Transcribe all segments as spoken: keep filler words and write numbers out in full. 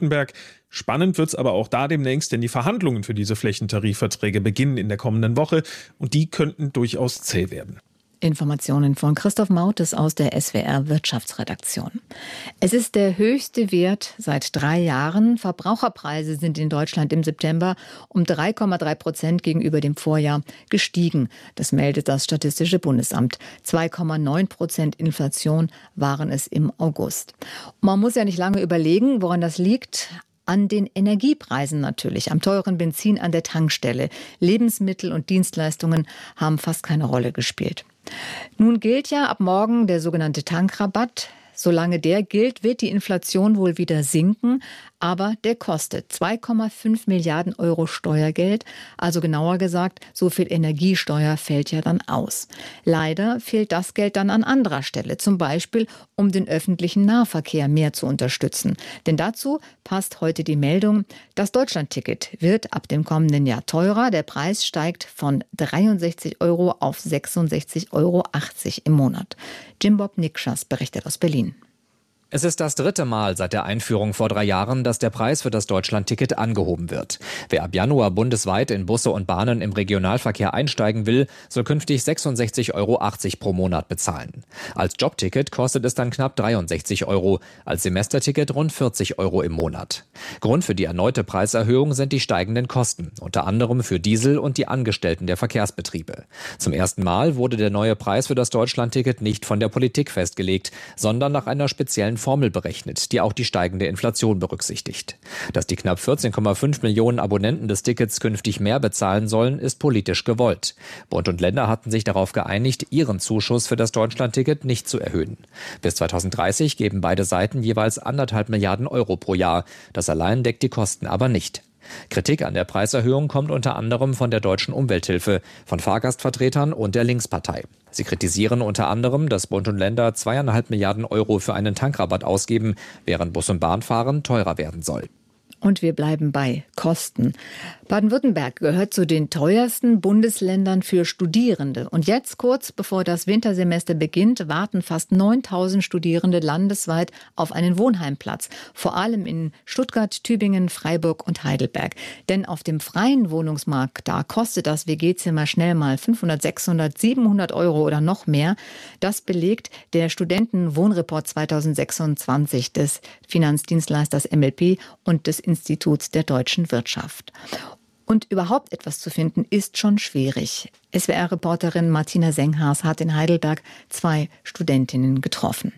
Baden-Württemberg. Spannend wird's aber auch da demnächst, denn die Verhandlungen für diese Flächentarifverträge beginnen in der kommenden Woche und die könnten durchaus zäh werden. Informationen von Christoph Mautes aus der S W R Wirtschaftsredaktion. Es ist der höchste Wert seit drei Jahren. Verbraucherpreise sind in Deutschland im September um drei Komma drei Prozent gegenüber dem Vorjahr gestiegen. Das meldet das Statistische Bundesamt. zwei Komma neun Prozent Inflation waren es im August. Man muss ja nicht lange überlegen, woran das liegt. An den Energiepreisen natürlich, am teuren Benzin an der Tankstelle. Lebensmittel und Dienstleistungen haben fast keine Rolle gespielt. Nun gilt ja ab morgen der sogenannte Tankrabatt. Solange der gilt, wird die Inflation wohl wieder sinken, aber der kostet zwei Komma fünf Milliarden Euro Steuergeld. Also genauer gesagt, so viel Energiesteuer fällt ja dann aus. Leider fehlt das Geld dann an anderer Stelle, zum Beispiel um den öffentlichen Nahverkehr mehr zu unterstützen. Denn dazu passt heute die Meldung, das Deutschlandticket wird ab dem kommenden Jahr teurer. Der Preis steigt von dreiundsechzig Euro auf sechsundsechzig Euro achtzig im Monat. Jim-Bob Nikschas berichtet aus Berlin. Es ist das dritte Mal seit der Einführung vor drei Jahren, dass der Preis für das Deutschlandticket angehoben wird. Wer ab Januar bundesweit in Busse und Bahnen im Regionalverkehr einsteigen will, soll künftig sechsundsechzig Euro achtzig pro Monat bezahlen. Als Jobticket kostet es dann knapp dreiundsechzig Euro, als Semesterticket rund vierzig Euro im Monat. Grund für die erneute Preiserhöhung sind die steigenden Kosten, unter anderem für Diesel und die Angestellten der Verkehrsbetriebe. Zum ersten Mal wurde der neue Preis für das Deutschlandticket nicht von der Politik festgelegt, sondern nach einer speziellen Formel berechnet, die auch die steigende Inflation berücksichtigt. Dass die knapp vierzehn Komma fünf Millionen Abonnenten des Tickets künftig mehr bezahlen sollen, ist politisch gewollt. Bund und Länder hatten sich darauf geeinigt, ihren Zuschuss für das Deutschlandticket nicht zu erhöhen. Bis zweitausenddreißig geben beide Seiten jeweils anderthalb Milliarden Euro pro Jahr. Das allein deckt die Kosten aber nicht. Kritik an der Preiserhöhung kommt unter anderem von der Deutschen Umwelthilfe, von Fahrgastvertretern und der Linkspartei. Sie kritisieren unter anderem, dass Bund und Länder zweieinhalb Milliarden Euro für einen Tankrabatt ausgeben, während Bus- und Bahnfahren teurer werden soll. Und wir bleiben bei Kosten. Baden-Württemberg gehört zu den teuersten Bundesländern für Studierende. Und jetzt, kurz bevor das Wintersemester beginnt, warten fast neuntausend Studierende landesweit auf einen Wohnheimplatz. Vor allem in Stuttgart, Tübingen, Freiburg und Heidelberg. Denn auf dem freien Wohnungsmarkt, da kostet das W G-Zimmer schnell mal fünfhundert, sechshundert, siebenhundert Euro oder noch mehr. Das belegt der Studentenwohnreport zweitausendsechsundzwanzig des Finanzdienstleisters M L P und des Instituts der deutschen Wirtschaft. Und überhaupt etwas zu finden, ist schon schwierig. S W R-Reporterin Martina Senghaas hat in Heidelberg zwei Studentinnen getroffen.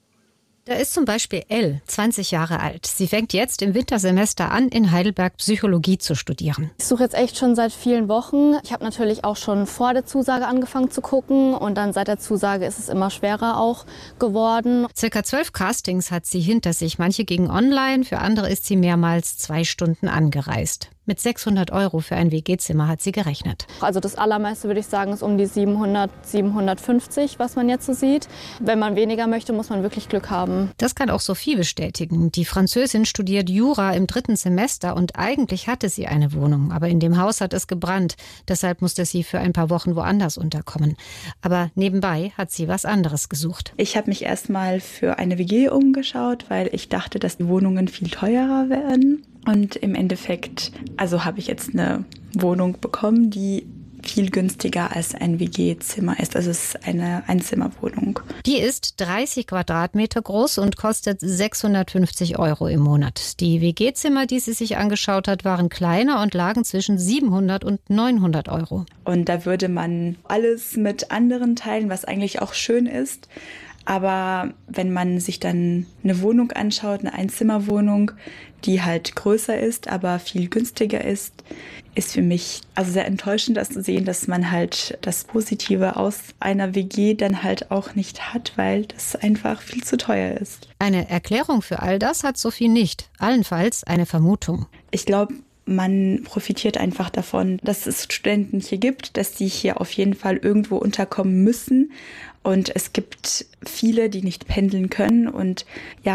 Da ist zum Beispiel Elle, zwanzig Jahre alt. Sie fängt jetzt im Wintersemester an, in Heidelberg Psychologie zu studieren. Ich suche jetzt echt schon seit vielen Wochen. Ich habe natürlich auch schon vor der Zusage angefangen zu gucken und dann seit der Zusage ist es immer schwerer auch geworden. Circa zwölf Castings hat sie hinter sich. Manche gingen online, für andere ist sie mehrmals zwei Stunden angereist. Mit sechshundert Euro für ein W G-Zimmer hat sie gerechnet. Also das Allermeiste, würde ich sagen, ist um die siebenhundert, siebenhundertfünfzig, was man jetzt so sieht. Wenn man weniger möchte, muss man wirklich Glück haben. Das kann auch Sophie bestätigen. Die Französin studiert Jura im dritten Semester und eigentlich hatte sie eine Wohnung. Aber in dem Haus hat es gebrannt. Deshalb musste sie für ein paar Wochen woanders unterkommen. Aber nebenbei hat sie was anderes gesucht. Ich habe mich erstmal für eine W G umgeschaut, weil ich dachte, dass die Wohnungen viel teurer werden. Und im Endeffekt, also habe ich jetzt eine Wohnung bekommen, die viel günstiger als ein W G-Zimmer ist. Also es ist eine Einzimmerwohnung. Die ist dreißig Quadratmeter groß und kostet sechshundertfünfzig Euro im Monat. Die W G-Zimmer, die sie sich angeschaut hat, waren kleiner und lagen zwischen siebenhundert und neunhundert Euro. Und da würde man alles mit anderen teilen, was eigentlich auch schön ist. Aber wenn man sich dann eine Wohnung anschaut, eine Einzimmerwohnung, die halt größer ist, aber viel günstiger ist, ist für mich also sehr enttäuschend, das zu sehen, dass man halt das Positive aus einer W G dann halt auch nicht hat, weil das einfach viel zu teuer ist. Eine Erklärung für all das hat Sophie nicht, allenfalls eine Vermutung. Ich glaube, man profitiert einfach davon, dass es Studenten hier gibt, dass die hier auf jeden Fall irgendwo unterkommen müssen. Und es gibt viele, die nicht pendeln können. Und ja,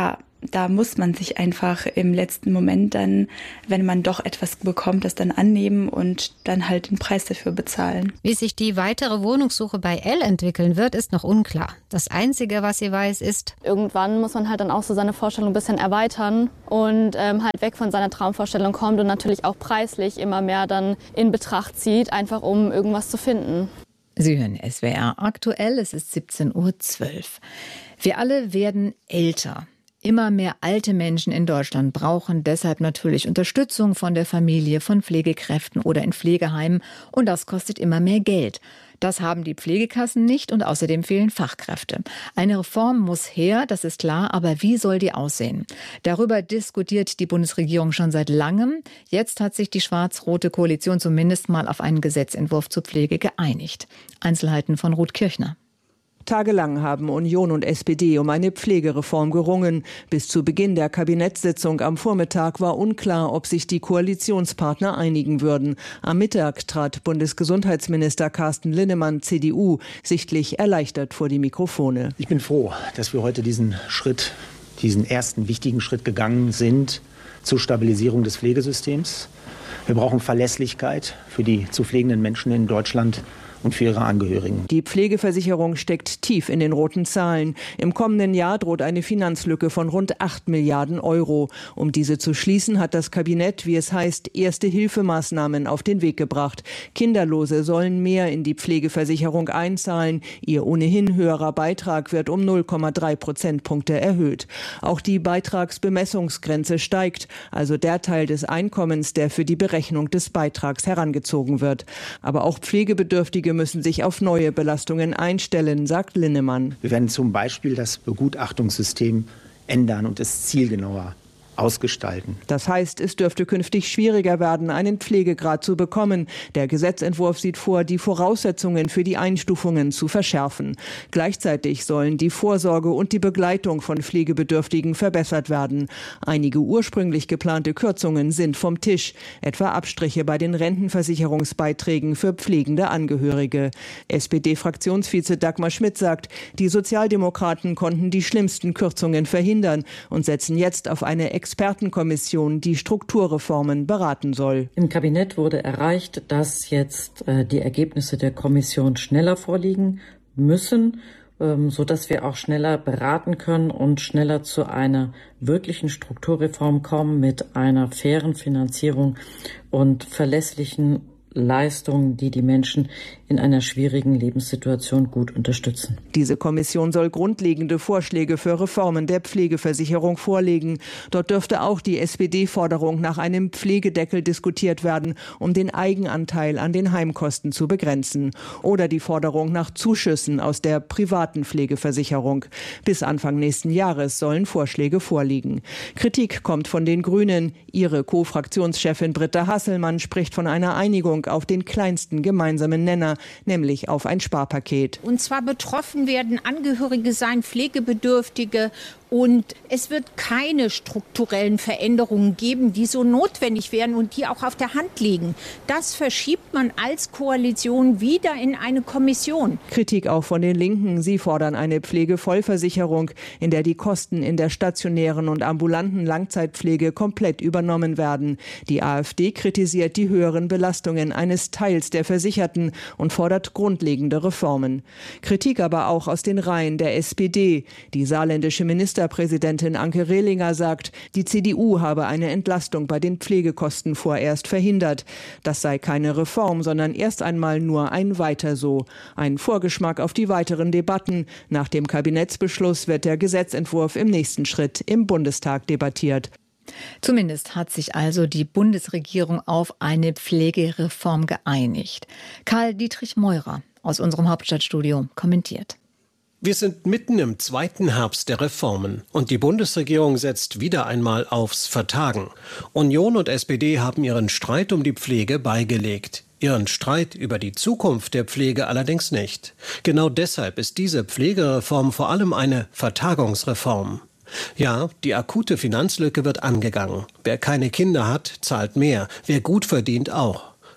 da muss man sich einfach im letzten Moment dann, wenn man doch etwas bekommt, das dann annehmen und dann halt den Preis dafür bezahlen. Wie sich die weitere Wohnungssuche bei Elle entwickeln wird, ist noch unklar. Das Einzige, was sie weiß, ist, irgendwann muss man halt dann auch so seine Vorstellung ein bisschen erweitern und ähm, halt weg von seiner Traumvorstellung kommt und natürlich auch preislich immer mehr dann in Betracht zieht, einfach um irgendwas zu finden. Sie hören S W R aktuell, es ist siebzehn Uhr zwölf. Wir alle werden älter. Immer mehr alte Menschen in Deutschland brauchen deshalb natürlich Unterstützung von der Familie, von Pflegekräften oder in Pflegeheimen. Und das kostet immer mehr Geld. Das haben die Pflegekassen nicht und außerdem fehlen Fachkräfte. Eine Reform muss her, das ist klar, aber wie soll die aussehen? Darüber diskutiert die Bundesregierung schon seit langem. Jetzt hat sich die schwarz-rote Koalition zumindest mal auf einen Gesetzentwurf zur Pflege geeinigt. Einzelheiten von Ruth Kirchner. Tagelang haben Union und S P D um eine Pflegereform gerungen. Bis zu Beginn der Kabinettssitzung am Vormittag war unklar, ob sich die Koalitionspartner einigen würden. Am Mittag trat Bundesgesundheitsminister Carsten Linnemann, C D U, sichtlich erleichtert vor die Mikrofone. Ich bin froh, dass wir heute diesen Schritt, diesen ersten wichtigen Schritt gegangen sind zur Stabilisierung des Pflegesystems. Wir brauchen Verlässlichkeit für die zu pflegenden Menschen in Deutschland und für ihre Angehörigen. Die Pflegeversicherung steckt tief in den roten Zahlen. Im kommenden Jahr droht eine Finanzlücke von rund acht Milliarden Euro. Um diese zu schließen, hat das Kabinett, wie es heißt, Erste-Hilfemaßnahmen auf den Weg gebracht. Kinderlose sollen mehr in die Pflegeversicherung einzahlen. Ihr ohnehin höherer Beitrag wird um null Komma drei Prozentpunkte erhöht. Auch die Beitragsbemessungsgrenze steigt, also der Teil des Einkommens, der für die Berechnung des Beitrags herangezogen wird. Aber auch Pflegebedürftige müssen sich auf neue Belastungen einstellen, sagt Linnemann. Wir werden zum Beispiel das Begutachtungssystem ändern und es zielgenauer ausgestalten. Das heißt, es dürfte künftig schwieriger werden, einen Pflegegrad zu bekommen. Der Gesetzentwurf sieht vor, die Voraussetzungen für die Einstufungen zu verschärfen. Gleichzeitig sollen die Vorsorge und die Begleitung von Pflegebedürftigen verbessert werden. Einige ursprünglich geplante Kürzungen sind vom Tisch, etwa Abstriche bei den Rentenversicherungsbeiträgen für pflegende Angehörige. S P D-Fraktionsvize Dagmar Schmidt sagt, die Sozialdemokraten konnten die schlimmsten Kürzungen verhindern und setzen jetzt auf eine Expertenkommission, die Strukturreformen beraten soll. Im Kabinett wurde erreicht, dass jetzt äh, die Ergebnisse der Kommission schneller vorliegen müssen, ähm, sodass wir auch schneller beraten können und schneller zu einer wirklichen Strukturreform kommen mit einer fairen Finanzierung und verlässlichen Leistungen, die die Menschen in einer schwierigen Lebenssituation gut unterstützen. Diese Kommission soll grundlegende Vorschläge für Reformen der Pflegeversicherung vorlegen. Dort dürfte auch die S P D-Forderung nach einem Pflegedeckel diskutiert werden, um den Eigenanteil an den Heimkosten zu begrenzen. Oder die Forderung nach Zuschüssen aus der privaten Pflegeversicherung. Bis Anfang nächsten Jahres sollen Vorschläge vorliegen. Kritik kommt von den Grünen. Ihre Co-Fraktionschefin Britta Hasselmann spricht von einer Einigung auf den kleinsten gemeinsamen Nenner, nämlich auf ein Sparpaket. Und zwar betroffen werden Angehörige sein, Pflegebedürftige. Und es wird keine strukturellen Veränderungen geben, die so notwendig wären und die auch auf der Hand liegen. Das verschiebt man als Koalition wieder in eine Kommission. Kritik auch von den Linken. Sie fordern eine Pflegevollversicherung, in der die Kosten in der stationären und ambulanten Langzeitpflege komplett übernommen werden. Die AfD kritisiert die höheren Belastungen eines Teils der Versicherten und fordert grundlegende Reformen. Kritik aber auch aus den Reihen der S P D. Die saarländische Ministerpräsidentin Anke Rehlinger sagt, die C D U habe eine Entlastung bei den Pflegekosten vorerst verhindert. Das sei keine Reform, sondern erst einmal nur ein Weiter so. Ein Vorgeschmack auf die weiteren Debatten. Nach dem Kabinettsbeschluss wird der Gesetzentwurf im nächsten Schritt im Bundestag debattiert. Zumindest hat sich also die Bundesregierung auf eine Pflegereform geeinigt. Karl-Dietrich Meurer aus unserem Hauptstadtstudio kommentiert. Wir sind mitten im zweiten Herbst der Reformen und die Bundesregierung setzt wieder einmal aufs Vertagen. Union und S P D haben ihren Streit um die Pflege beigelegt. Ihren Streit über die Zukunft der Pflege allerdings nicht. Genau deshalb ist diese Pflegereform vor allem eine Vertagungsreform. Ja, die akute Finanzlücke wird angegangen. Wer keine Kinder hat, zahlt mehr. Wer gut verdient, auch.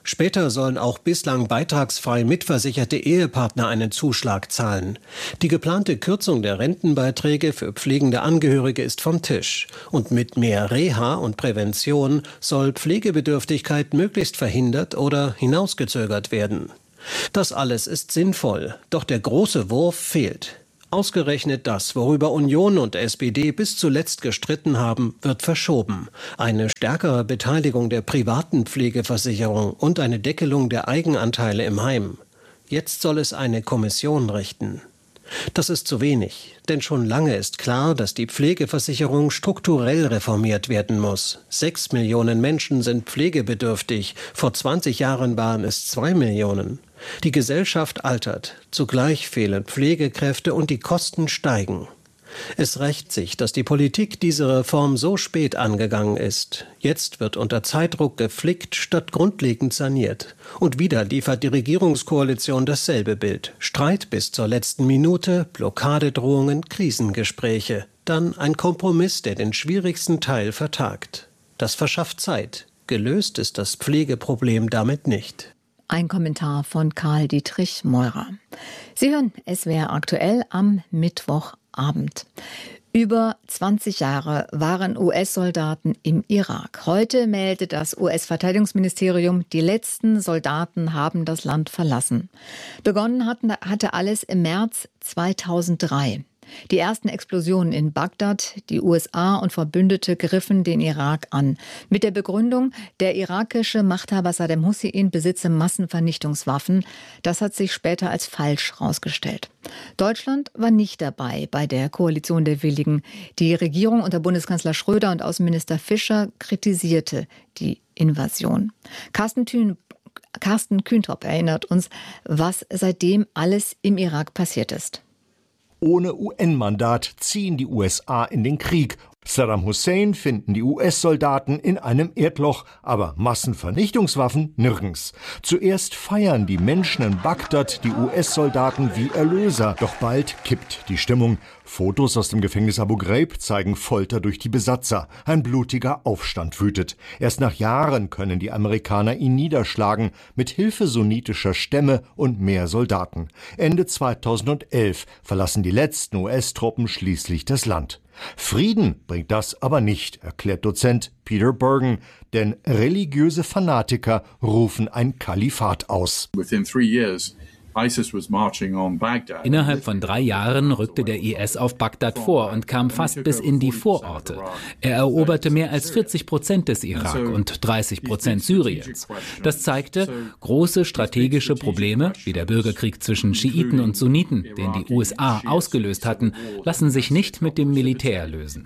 Später sollen auch bislang beitragsfrei mitversicherte Ehepartner einen Zuschlag zahlen. Die geplante Kürzung der Rentenbeiträge für pflegende Angehörige ist vom Tisch. Und mit mehr Reha und Prävention soll Pflegebedürftigkeit möglichst verhindert oder hinausgezögert werden. Das alles ist sinnvoll, doch der große Wurf fehlt. Ausgerechnet das, worüber Union und S P D bis zuletzt gestritten haben, wird verschoben. Eine stärkere Beteiligung der privaten Pflegeversicherung und eine Deckelung der Eigenanteile im Heim. Jetzt soll es eine Kommission richten. Das ist zu wenig, denn schon lange ist klar, dass die Pflegeversicherung strukturell reformiert werden muss. Sechs Millionen Menschen sind pflegebedürftig, vor zwanzig Jahren waren es zwei Millionen. Die Gesellschaft altert, zugleich fehlen Pflegekräfte und die Kosten steigen. Es rächt sich, dass die Politik diese Reform so spät angegangen ist. Jetzt wird unter Zeitdruck geflickt statt grundlegend saniert. Und wieder liefert die Regierungskoalition dasselbe Bild. Streit bis zur letzten Minute, Blockadedrohungen, Krisengespräche. Dann ein Kompromiss, der den schwierigsten Teil vertagt. Das verschafft Zeit. Gelöst ist das Pflegeproblem damit nicht. Ein Kommentar von Karl Dietrich Meurer. Sie hören S W R aktuell am Mittwochabend. Über zwanzig Jahre waren U S-Soldaten im Irak. Heute meldet das U S-Verteidigungsministerium, die letzten Soldaten haben das Land verlassen. Begonnen hatten, hatte alles im März zweitausenddrei. Die ersten Explosionen in Bagdad, die U S A und Verbündete griffen den Irak an. Mit der Begründung, der irakische Machthaber Saddam Hussein besitze Massenvernichtungswaffen. Das hat sich später als falsch herausgestellt. Deutschland war nicht dabei bei der Koalition der Willigen. Die Regierung unter Bundeskanzler Schröder und Außenminister Fischer kritisierte die Invasion. Carsten Thün Carsten Kühntop erinnert uns, was seitdem alles im Irak passiert ist. Ohne U N-Mandat ziehen die U S A in den Krieg. Saddam Hussein finden die U S-Soldaten in einem Erdloch, aber Massenvernichtungswaffen nirgends. Zuerst feiern die Menschen in Bagdad die U S-Soldaten wie Erlöser, doch bald kippt die Stimmung. Fotos aus dem Gefängnis Abu Ghraib zeigen Folter durch die Besatzer. Ein blutiger Aufstand wütet. Erst nach Jahren können die Amerikaner ihn niederschlagen, mit Hilfe sunnitischer Stämme und mehr Soldaten. Ende zweitausendelf verlassen die letzten U S-Truppen schließlich das Land. Frieden bringt das aber nicht, erklärt Dozent Peter Bergen, denn religiöse Fanatiker rufen ein Kalifat aus. Within three years, ISIS was marching on Baghdad. Innerhalb von drei Jahren rückte der I S auf Bagdad vor und kam fast bis in die Vororte. Er eroberte mehr als vierzig Prozent des Irak und dreißig Prozent Syriens. Das zeigte, große strategische Probleme, wie der Bürgerkrieg zwischen Schiiten und Sunniten, den die U S A ausgelöst hatten, lassen sich nicht mit dem Militär lösen.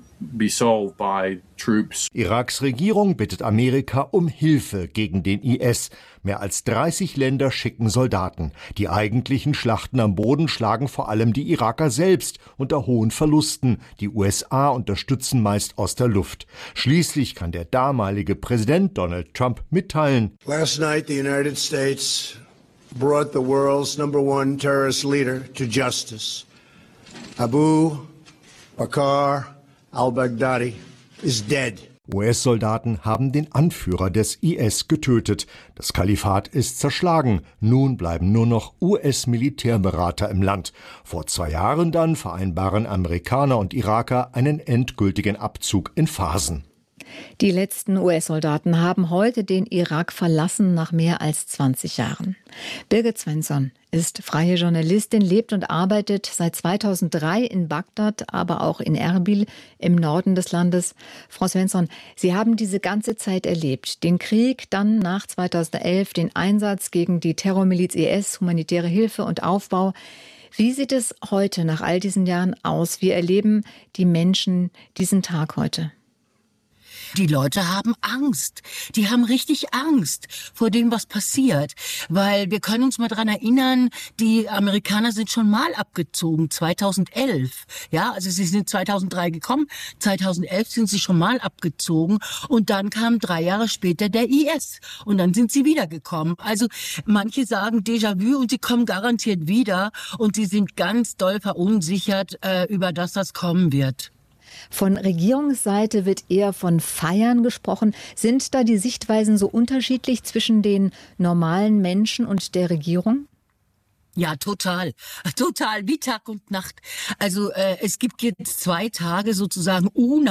Iraks Regierung bittet Amerika um Hilfe gegen den I S. Mehr als dreißig Länder schicken Soldaten. Die eigentlichen Schlachten am Boden schlagen vor allem die Iraker selbst unter hohen Verlusten. Die U S A unterstützen meist aus der Luft. Schließlich kann der damalige Präsident Donald Trump mitteilen: Last night the United States brought the world's number one terrorist leader to justice. Abu Bakr al-Baghdadi is dead. U S-Soldaten haben den Anführer des I S getötet. Das Kalifat ist zerschlagen. Nun bleiben nur noch U S-Militärberater im Land. Vor zwei Jahren dann vereinbaren Amerikaner und Iraker einen endgültigen Abzug in Phasen. Die letzten U S-Soldaten haben heute den Irak verlassen nach mehr als zwanzig Jahren. Birgit Svensson ist freie Journalistin, lebt und arbeitet seit zweitausenddrei in Bagdad, aber auch in Erbil im Norden des Landes. Frau Svensson, Sie haben diese ganze Zeit erlebt. Den Krieg, dann nach zweitausendelf den Einsatz gegen die Terrormiliz I S, humanitäre Hilfe und Aufbau. Wie sieht es heute nach all diesen Jahren aus? Wie erleben die Menschen diesen Tag heute? Die Leute haben Angst. Die haben richtig Angst vor dem, was passiert. Weil wir können uns mal dran erinnern, die Amerikaner sind schon mal abgezogen, zweitausendelf. Ja, also sie sind zweitausenddrei gekommen, zweitausendelf sind sie schon mal abgezogen und dann kam drei Jahre später der I S und dann sind sie wiedergekommen. Also manche sagen Déjà-vu und sie kommen garantiert wieder und sie sind ganz doll verunsichert äh, über das, was kommen wird. Von Regierungsseite wird eher von Feiern gesprochen. Sind da die Sichtweisen so unterschiedlich zwischen den normalen Menschen und der Regierung? Ja, total. Total, wie Tag und Nacht. Also äh, es gibt jetzt zwei Tage sozusagen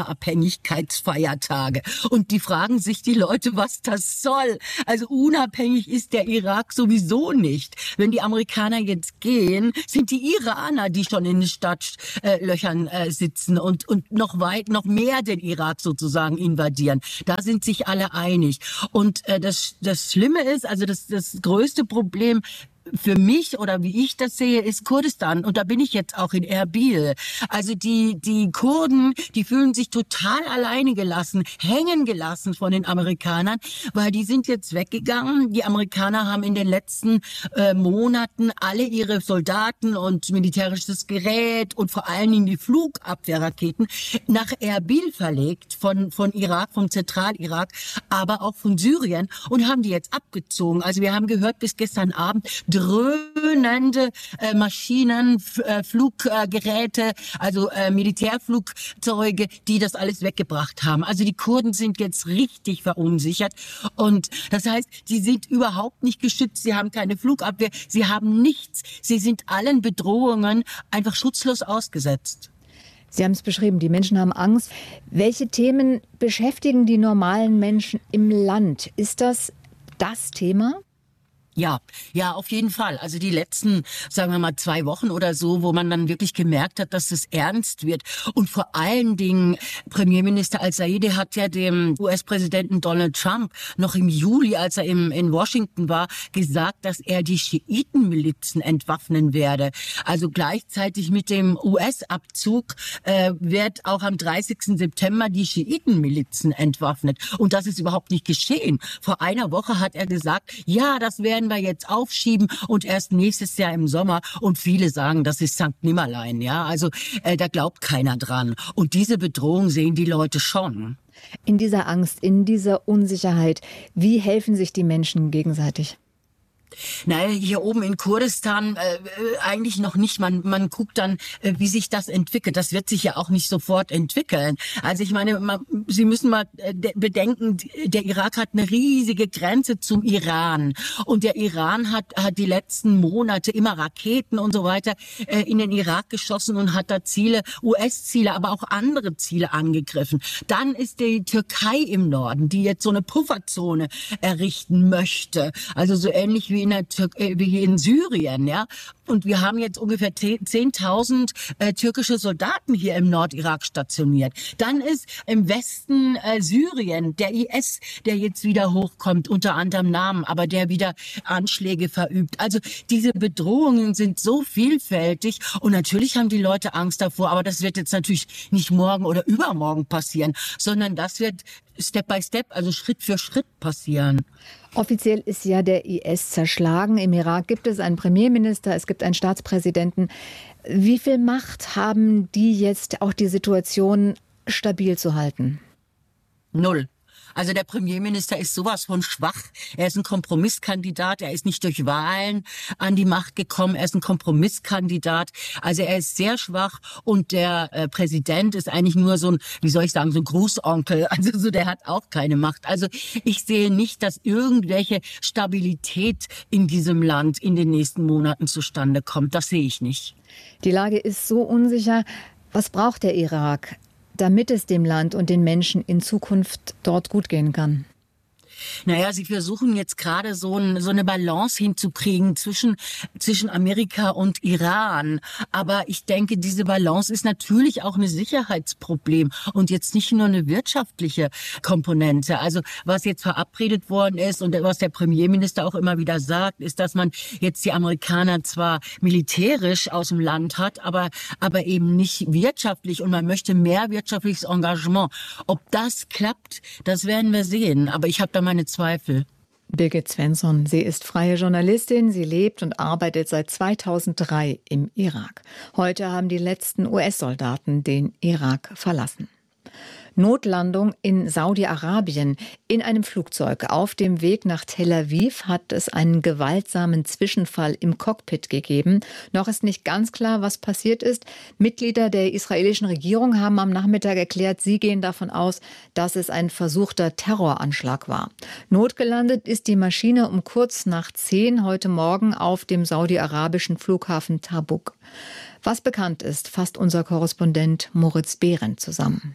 Unabhängigkeitsfeiertage. Und die fragen sich die Leute, was das soll. Also unabhängig ist der Irak sowieso nicht. Wenn die Amerikaner jetzt gehen, sind die Iraner, die schon in den Stadtlöchern äh, sitzen und, und noch weit, noch mehr den Irak sozusagen invadieren. Da sind sich alle einig. Und äh, das, das Schlimme ist, also das, das größte Problem für mich oder wie ich das sehe, ist Kurdistan. Und da bin ich jetzt auch in Erbil. Also die, die Kurden, die fühlen sich total alleine gelassen, hängen gelassen von den Amerikanern, weil die sind jetzt weggegangen. Die Amerikaner haben in den letzten äh, Monaten alle ihre Soldaten und militärisches Gerät und vor allen Dingen die Flugabwehrraketen nach Erbil verlegt, von, von Irak, vom Zentralirak, aber auch von Syrien und haben die jetzt abgezogen. Also wir haben gehört bis gestern Abend, dröhnende äh, Maschinen, F- äh, Fluggeräte, also äh, Militärflugzeuge, die das alles weggebracht haben. Also die Kurden sind jetzt richtig verunsichert und das heißt, die sind überhaupt nicht geschützt, sie haben keine Flugabwehr, sie haben nichts, sie sind allen Bedrohungen einfach schutzlos ausgesetzt. Sie haben es beschrieben, die Menschen haben Angst. Welche Themen beschäftigen die normalen Menschen im Land? Ist das das Thema? Ja, ja, auf jeden Fall. Also die letzten, sagen wir mal, zwei Wochen oder so, wo man dann wirklich gemerkt hat, dass es ernst wird. Und vor allen Dingen, Premierminister Al-Saidi hat ja dem U S-Präsidenten Donald Trump noch im Juli, als er im, in Washington war, gesagt, dass er die Schiitenmilizen entwaffnen werde. Also gleichzeitig mit dem U S-Abzug äh, wird auch am dreißigsten September die Schiitenmilizen entwaffnet. Und das ist überhaupt nicht geschehen. Vor einer Woche hat er gesagt, ja, das werden wir jetzt aufschieben und erst nächstes Jahr im Sommer. Und viele sagen, das ist Sankt Nimmerlein. Ja, also äh, da glaubt keiner dran. Und diese Bedrohung sehen die Leute schon. In dieser Angst, in dieser Unsicherheit, wie helfen sich die Menschen gegenseitig? Naja, hier oben in Kurdistan äh, eigentlich noch nicht. Man, man guckt dann, äh, wie sich das entwickelt. Das wird sich ja auch nicht sofort entwickeln. Also ich meine, man, Sie müssen mal äh, bedenken, der Irak hat eine riesige Grenze zum Iran. Und der Iran hat, hat die letzten Monate immer Raketen und so weiter äh, in den Irak geschossen und hat da Ziele, U S-Ziele, aber auch andere Ziele angegriffen. Dann ist die Türkei im Norden, die jetzt so eine Pufferzone errichten möchte. Also so ähnlich wie in der Tür- äh, wie in Syrien, ja. Und wir haben jetzt ungefähr zehntausend äh, türkische Soldaten hier im Nordirak stationiert. Dann ist im Westen äh, Syrien der I S, der jetzt wieder hochkommt, unter anderem Namen, aber der wieder Anschläge verübt. Also diese Bedrohungen sind so vielfältig und natürlich haben die Leute Angst davor, aber das wird jetzt natürlich nicht morgen oder übermorgen passieren, sondern das wird Step by Step, also Schritt für Schritt passieren. Offiziell ist ja der I S zerschlagen. Im Irak gibt es einen Premierminister, es gibt einen Staatspräsidenten. Wie viel Macht haben die jetzt, auch die Situation stabil zu halten? Null. Also der Premierminister ist sowas von schwach. Er ist ein Kompromisskandidat. Er ist nicht durch Wahlen an die Macht gekommen. Er ist ein Kompromisskandidat. Also er ist sehr schwach und der äh, Präsident ist eigentlich nur so ein, wie soll ich sagen, so ein Grußonkel. Also so, der hat auch keine Macht. Also ich sehe nicht, dass irgendwelche Stabilität in diesem Land in den nächsten Monaten zustande kommt. Das sehe ich nicht. Die Lage ist so unsicher. Was braucht der Irak, damit es dem Land und den Menschen in Zukunft dort gut gehen kann? Naja, sie versuchen jetzt gerade so, ein, so eine Balance hinzukriegen zwischen, zwischen Amerika und Iran. Aber ich denke, diese Balance ist natürlich auch ein Sicherheitsproblem und jetzt nicht nur eine wirtschaftliche Komponente. Also was jetzt verabredet worden ist und was der Premierminister auch immer wieder sagt, ist, dass man jetzt die Amerikaner zwar militärisch aus dem Land hat, aber, aber eben nicht wirtschaftlich und man möchte mehr wirtschaftliches Engagement. Ob das klappt, das werden wir sehen. Aber ich habe da meine Zweifel. Birgit Svensson, sie ist freie Journalistin, sie lebt und arbeitet seit zweitausenddrei im Irak. Heute haben die letzten U S-Soldaten den Irak verlassen. Notlandung in Saudi-Arabien. In einem Flugzeug auf dem Weg nach Tel Aviv hat es einen gewaltsamen Zwischenfall im Cockpit gegeben. Noch ist nicht ganz klar, was passiert ist. Mitglieder der israelischen Regierung haben am Nachmittag erklärt, sie gehen davon aus, dass es ein versuchter Terroranschlag war. Notgelandet ist die Maschine um kurz nach zehn heute Morgen auf dem saudi-arabischen Flughafen Tabuk. Was bekannt ist, fasst unser Korrespondent Moritz Behrendt zusammen.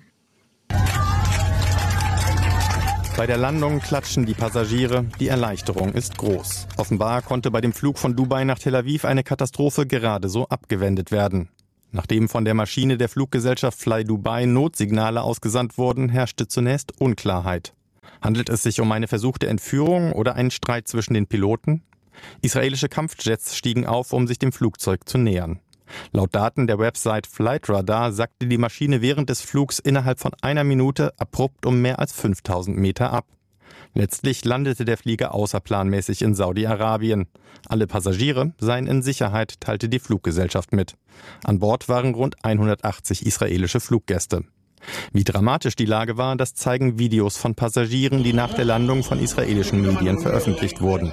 Bei der Landung klatschen die Passagiere, die Erleichterung ist groß. Offenbar konnte bei dem Flug von Dubai nach Tel Aviv eine Katastrophe gerade so abgewendet werden. Nachdem von der Maschine der Fluggesellschaft Fly Dubai Notsignale ausgesandt wurden, herrschte zunächst Unklarheit. Handelt es sich um eine versuchte Entführung oder einen Streit zwischen den Piloten? Israelische Kampfjets stiegen auf, um sich dem Flugzeug zu nähern. Laut Daten der Website Flightradar sackte die Maschine während des Flugs innerhalb von einer Minute abrupt um mehr als fünftausend Meter ab. Letztlich landete der Flieger außerplanmäßig in Saudi-Arabien. Alle Passagiere seien in Sicherheit, teilte die Fluggesellschaft mit. An Bord waren rund hundertachtzig israelische Fluggäste. Wie dramatisch die Lage war, das zeigen Videos von Passagieren, die nach der Landung von israelischen Medien veröffentlicht wurden.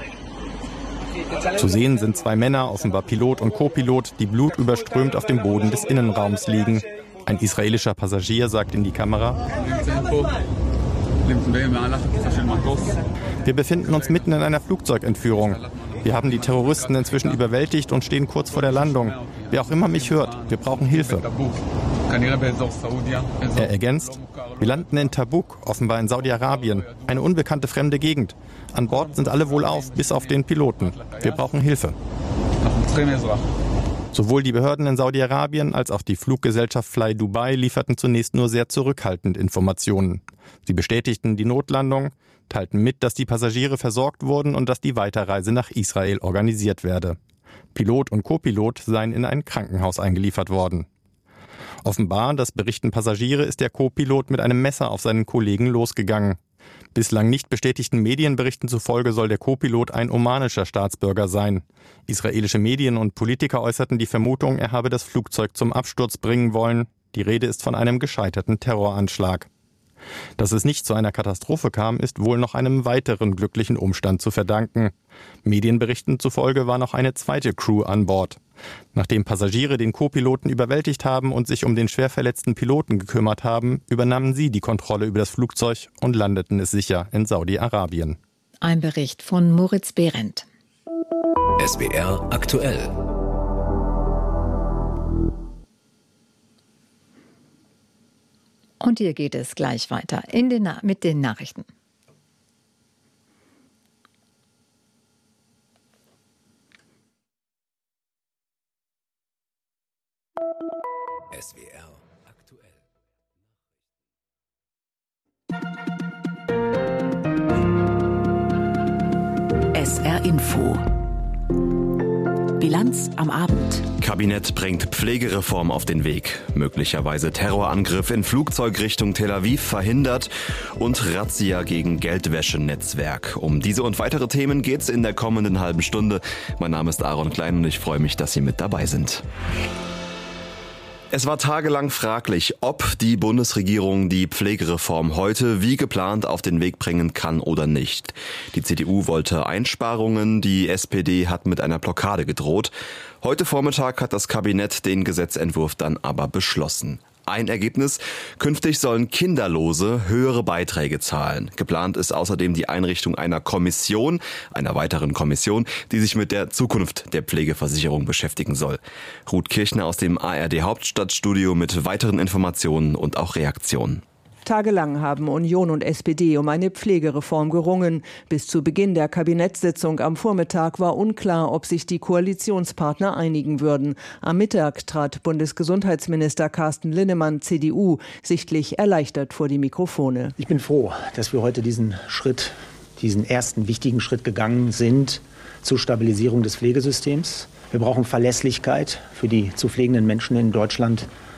Zu sehen sind zwei Männer, offenbar Pilot und Co-Pilot, die blutüberströmt auf dem Boden des Innenraums liegen. Ein israelischer Passagier sagt in die Kamera: Wir befinden uns mitten in einer Flugzeugentführung. Wir haben die Terroristen inzwischen überwältigt und stehen kurz vor der Landung. Wer auch immer mich hört, wir brauchen Hilfe. Er ergänzt: Wir landen in Tabuk, offenbar in Saudi-Arabien, eine unbekannte fremde Gegend. An Bord sind alle wohlauf, bis auf den Piloten. Wir brauchen Hilfe. Sowohl die Behörden in Saudi-Arabien als auch die Fluggesellschaft Fly Dubai lieferten zunächst nur sehr zurückhaltend Informationen. Sie bestätigten die Notlandung, teilten mit, dass die Passagiere versorgt wurden und dass die Weiterreise nach Israel organisiert werde. Pilot und Co-Pilot seien in ein Krankenhaus eingeliefert worden. Offenbar, das berichten Passagiere, ist der Co-Pilot mit einem Messer auf seinen Kollegen losgegangen. Bislang nicht bestätigten Medienberichten zufolge soll der Co-Pilot ein omanischer Staatsbürger sein. Israelische Medien und Politiker äußerten die Vermutung, er habe das Flugzeug zum Absturz bringen wollen. Die Rede ist von einem gescheiterten Terroranschlag. Dass es nicht zu einer Katastrophe kam, ist wohl noch einem weiteren glücklichen Umstand zu verdanken. Medienberichten zufolge war noch eine zweite Crew an Bord. Nachdem Passagiere den Co-Piloten überwältigt haben und sich um den schwer verletzten Piloten gekümmert haben, übernahmen sie die Kontrolle über das Flugzeug und landeten es sicher in Saudi-Arabien. Ein Bericht von Moritz Behrendt. S W R aktuell. Und hier geht es gleich weiter in den Na- mit den Nachrichten. S W R aktuell. S R Info. Bilanz am Abend. Kabinett bringt Pflegereform auf den Weg. Möglicherweise Terrorangriff in Flugzeug Richtung Tel Aviv verhindert und Razzia gegen Geldwäschenetzwerk. Um diese und weitere Themen geht's in der kommenden halben Stunde. Mein Name ist Aaron Klein und ich freue mich, dass Sie mit dabei sind. Es war tagelang fraglich, ob die Bundesregierung die Pflegereform heute wie geplant auf den Weg bringen kann oder nicht. Die C D U wollte Einsparungen, die S P D hat mit einer Blockade gedroht. Heute Vormittag hat das Kabinett den Gesetzentwurf dann aber beschlossen. Ein Ergebnis: Künftig sollen Kinderlose höhere Beiträge zahlen. Geplant ist außerdem die Einrichtung einer Kommission, einer weiteren Kommission, die sich mit der Zukunft der Pflegeversicherung beschäftigen soll. Ruth Kirchner aus dem A R D Hauptstadtstudio mit weiteren Informationen und auch Reaktionen. Tagelang haben Union und S P D um eine Pflegereform gerungen. Bis zu Beginn der Kabinettssitzung am Vormittag war unklar, ob sich die Koalitionspartner einigen würden. Am Mittag trat Bundesgesundheitsminister Carsten Linnemann, C D U, sichtlich erleichtert vor die Mikrofone. Ich bin froh, dass wir heute diesen Schritt, diesen ersten wichtigen Schritt gegangen sind zur Stabilisierung des Pflegesystems. Wir brauchen Verlässlichkeit für die zu pflegenden Menschen in Deutschland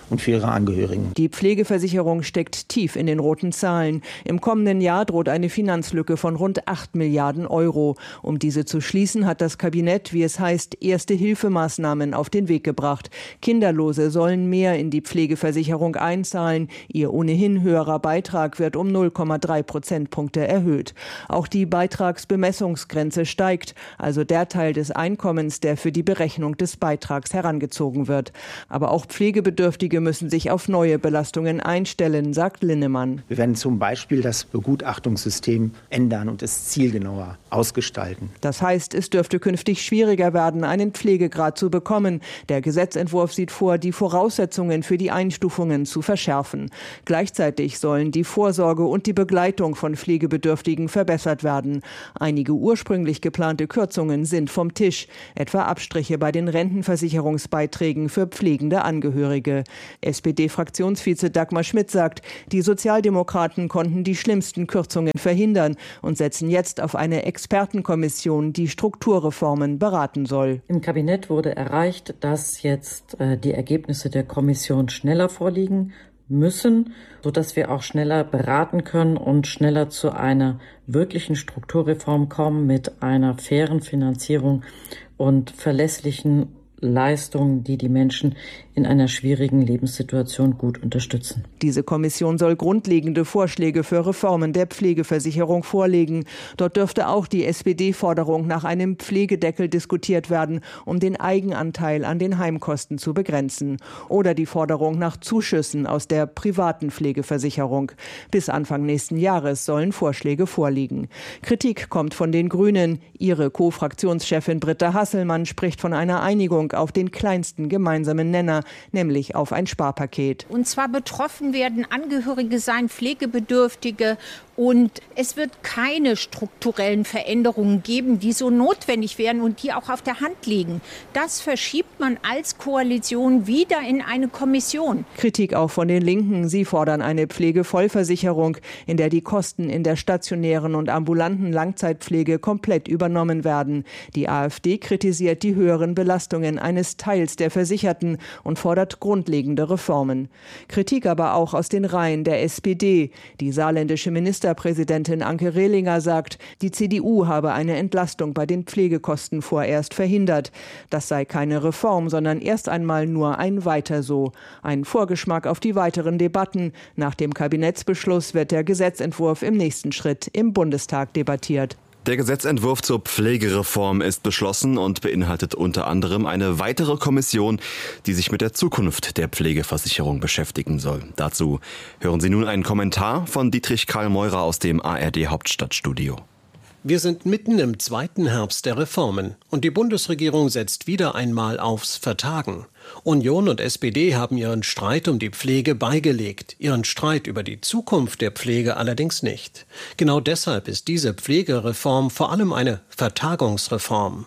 und für ihre Angehörigen. Die Pflegeversicherung steckt tief in den roten Zahlen. Im kommenden Jahr droht eine Finanzlücke von rund acht Milliarden Euro. Um diese zu schließen, hat das Kabinett, wie es heißt, erste Hilfemaßnahmen auf den Weg gebracht. Kinderlose sollen mehr in die Pflegeversicherung einzahlen. Ihr ohnehin höherer Beitrag wird um null Komma drei Prozentpunkte erhöht. Auch die Beitragsbemessungsgrenze steigt, also der Teil des Einkommens, der für die Berechnung des Beitrags herangezogen wird. Aber auch Pflegebedürftige müssen sich auf neue Belastungen einstellen, sagt Linnemann. Wir werden zum Beispiel das Begutachtungssystem ändern und es zielgenauer ausgestalten. Das heißt, es dürfte künftig schwieriger werden, einen Pflegegrad zu bekommen. Der Gesetzentwurf sieht vor, die Voraussetzungen für die Einstufungen zu verschärfen. Gleichzeitig sollen die Vorsorge und die Begleitung von Pflegebedürftigen verbessert werden. Einige ursprünglich geplante Kürzungen sind vom Tisch, etwa Abstriche bei den Rentenversicherungsbeiträgen für pflegende Angehörige. S P D-Fraktionsvize Dagmar Schmidt sagt, die Sozialdemokraten konnten die schlimmsten Kürzungen verhindern und setzen jetzt auf eine Expertenkommission, die Strukturreformen beraten soll. Im Kabinett wurde erreicht, dass jetzt äh, die Ergebnisse der Kommission schneller vorliegen müssen, sodass wir auch schneller beraten können und schneller zu einer wirklichen Strukturreform kommen mit einer fairen Finanzierung und verlässlichen Leistungen, die die Menschen in einer schwierigen Lebenssituation gut unterstützen. Diese Kommission soll grundlegende Vorschläge für Reformen der Pflegeversicherung vorlegen. Dort dürfte auch die S P D-Forderung nach einem Pflegedeckel diskutiert werden, um den Eigenanteil an den Heimkosten zu begrenzen. Oder die Forderung nach Zuschüssen aus der privaten Pflegeversicherung. Bis Anfang nächsten Jahres sollen Vorschläge vorliegen. Kritik kommt von den Grünen. Ihre Co-Fraktionschefin Britta Hasselmann spricht von einer Einigung auf den kleinsten gemeinsamen Nenner, nämlich auf ein Sparpaket. Und zwar betroffen werden Angehörige sein, Pflegebedürftige, und es wird keine strukturellen Veränderungen geben, die so notwendig wären und die auch auf der Hand liegen. Das verschiebt man als Koalition wieder in eine Kommission. Kritik auch von den Linken. Sie fordern eine Pflegevollversicherung, in der die Kosten in der stationären und ambulanten Langzeitpflege komplett übernommen werden. Die AfD kritisiert die höheren Belastungen eines Teils der Versicherten und fordert grundlegende Reformen. Kritik aber auch aus den Reihen der S P D. Die saarländische Ministerpräsidentin Anke Rehlinger sagt, die C D U habe eine Entlastung bei den Pflegekosten vorerst verhindert. Das sei keine Reform, sondern erst einmal nur ein Weiter so. Ein Vorgeschmack auf die weiteren Debatten. Nach dem Kabinettsbeschluss wird der Gesetzentwurf im nächsten Schritt im Bundestag debattiert. Der Gesetzentwurf zur Pflegereform ist beschlossen und beinhaltet unter anderem eine weitere Kommission, die sich mit der Zukunft der Pflegeversicherung beschäftigen soll. Dazu hören Sie nun einen Kommentar von Dietrich Karl Meurer aus dem A R D Hauptstadtstudio. Wir sind mitten im zweiten Herbst der Reformen und die Bundesregierung setzt wieder einmal aufs Vertagen. Union und S P D haben ihren Streit um die Pflege beigelegt, ihren Streit über die Zukunft der Pflege allerdings nicht. Genau deshalb ist diese Pflegereform vor allem eine Vertagungsreform.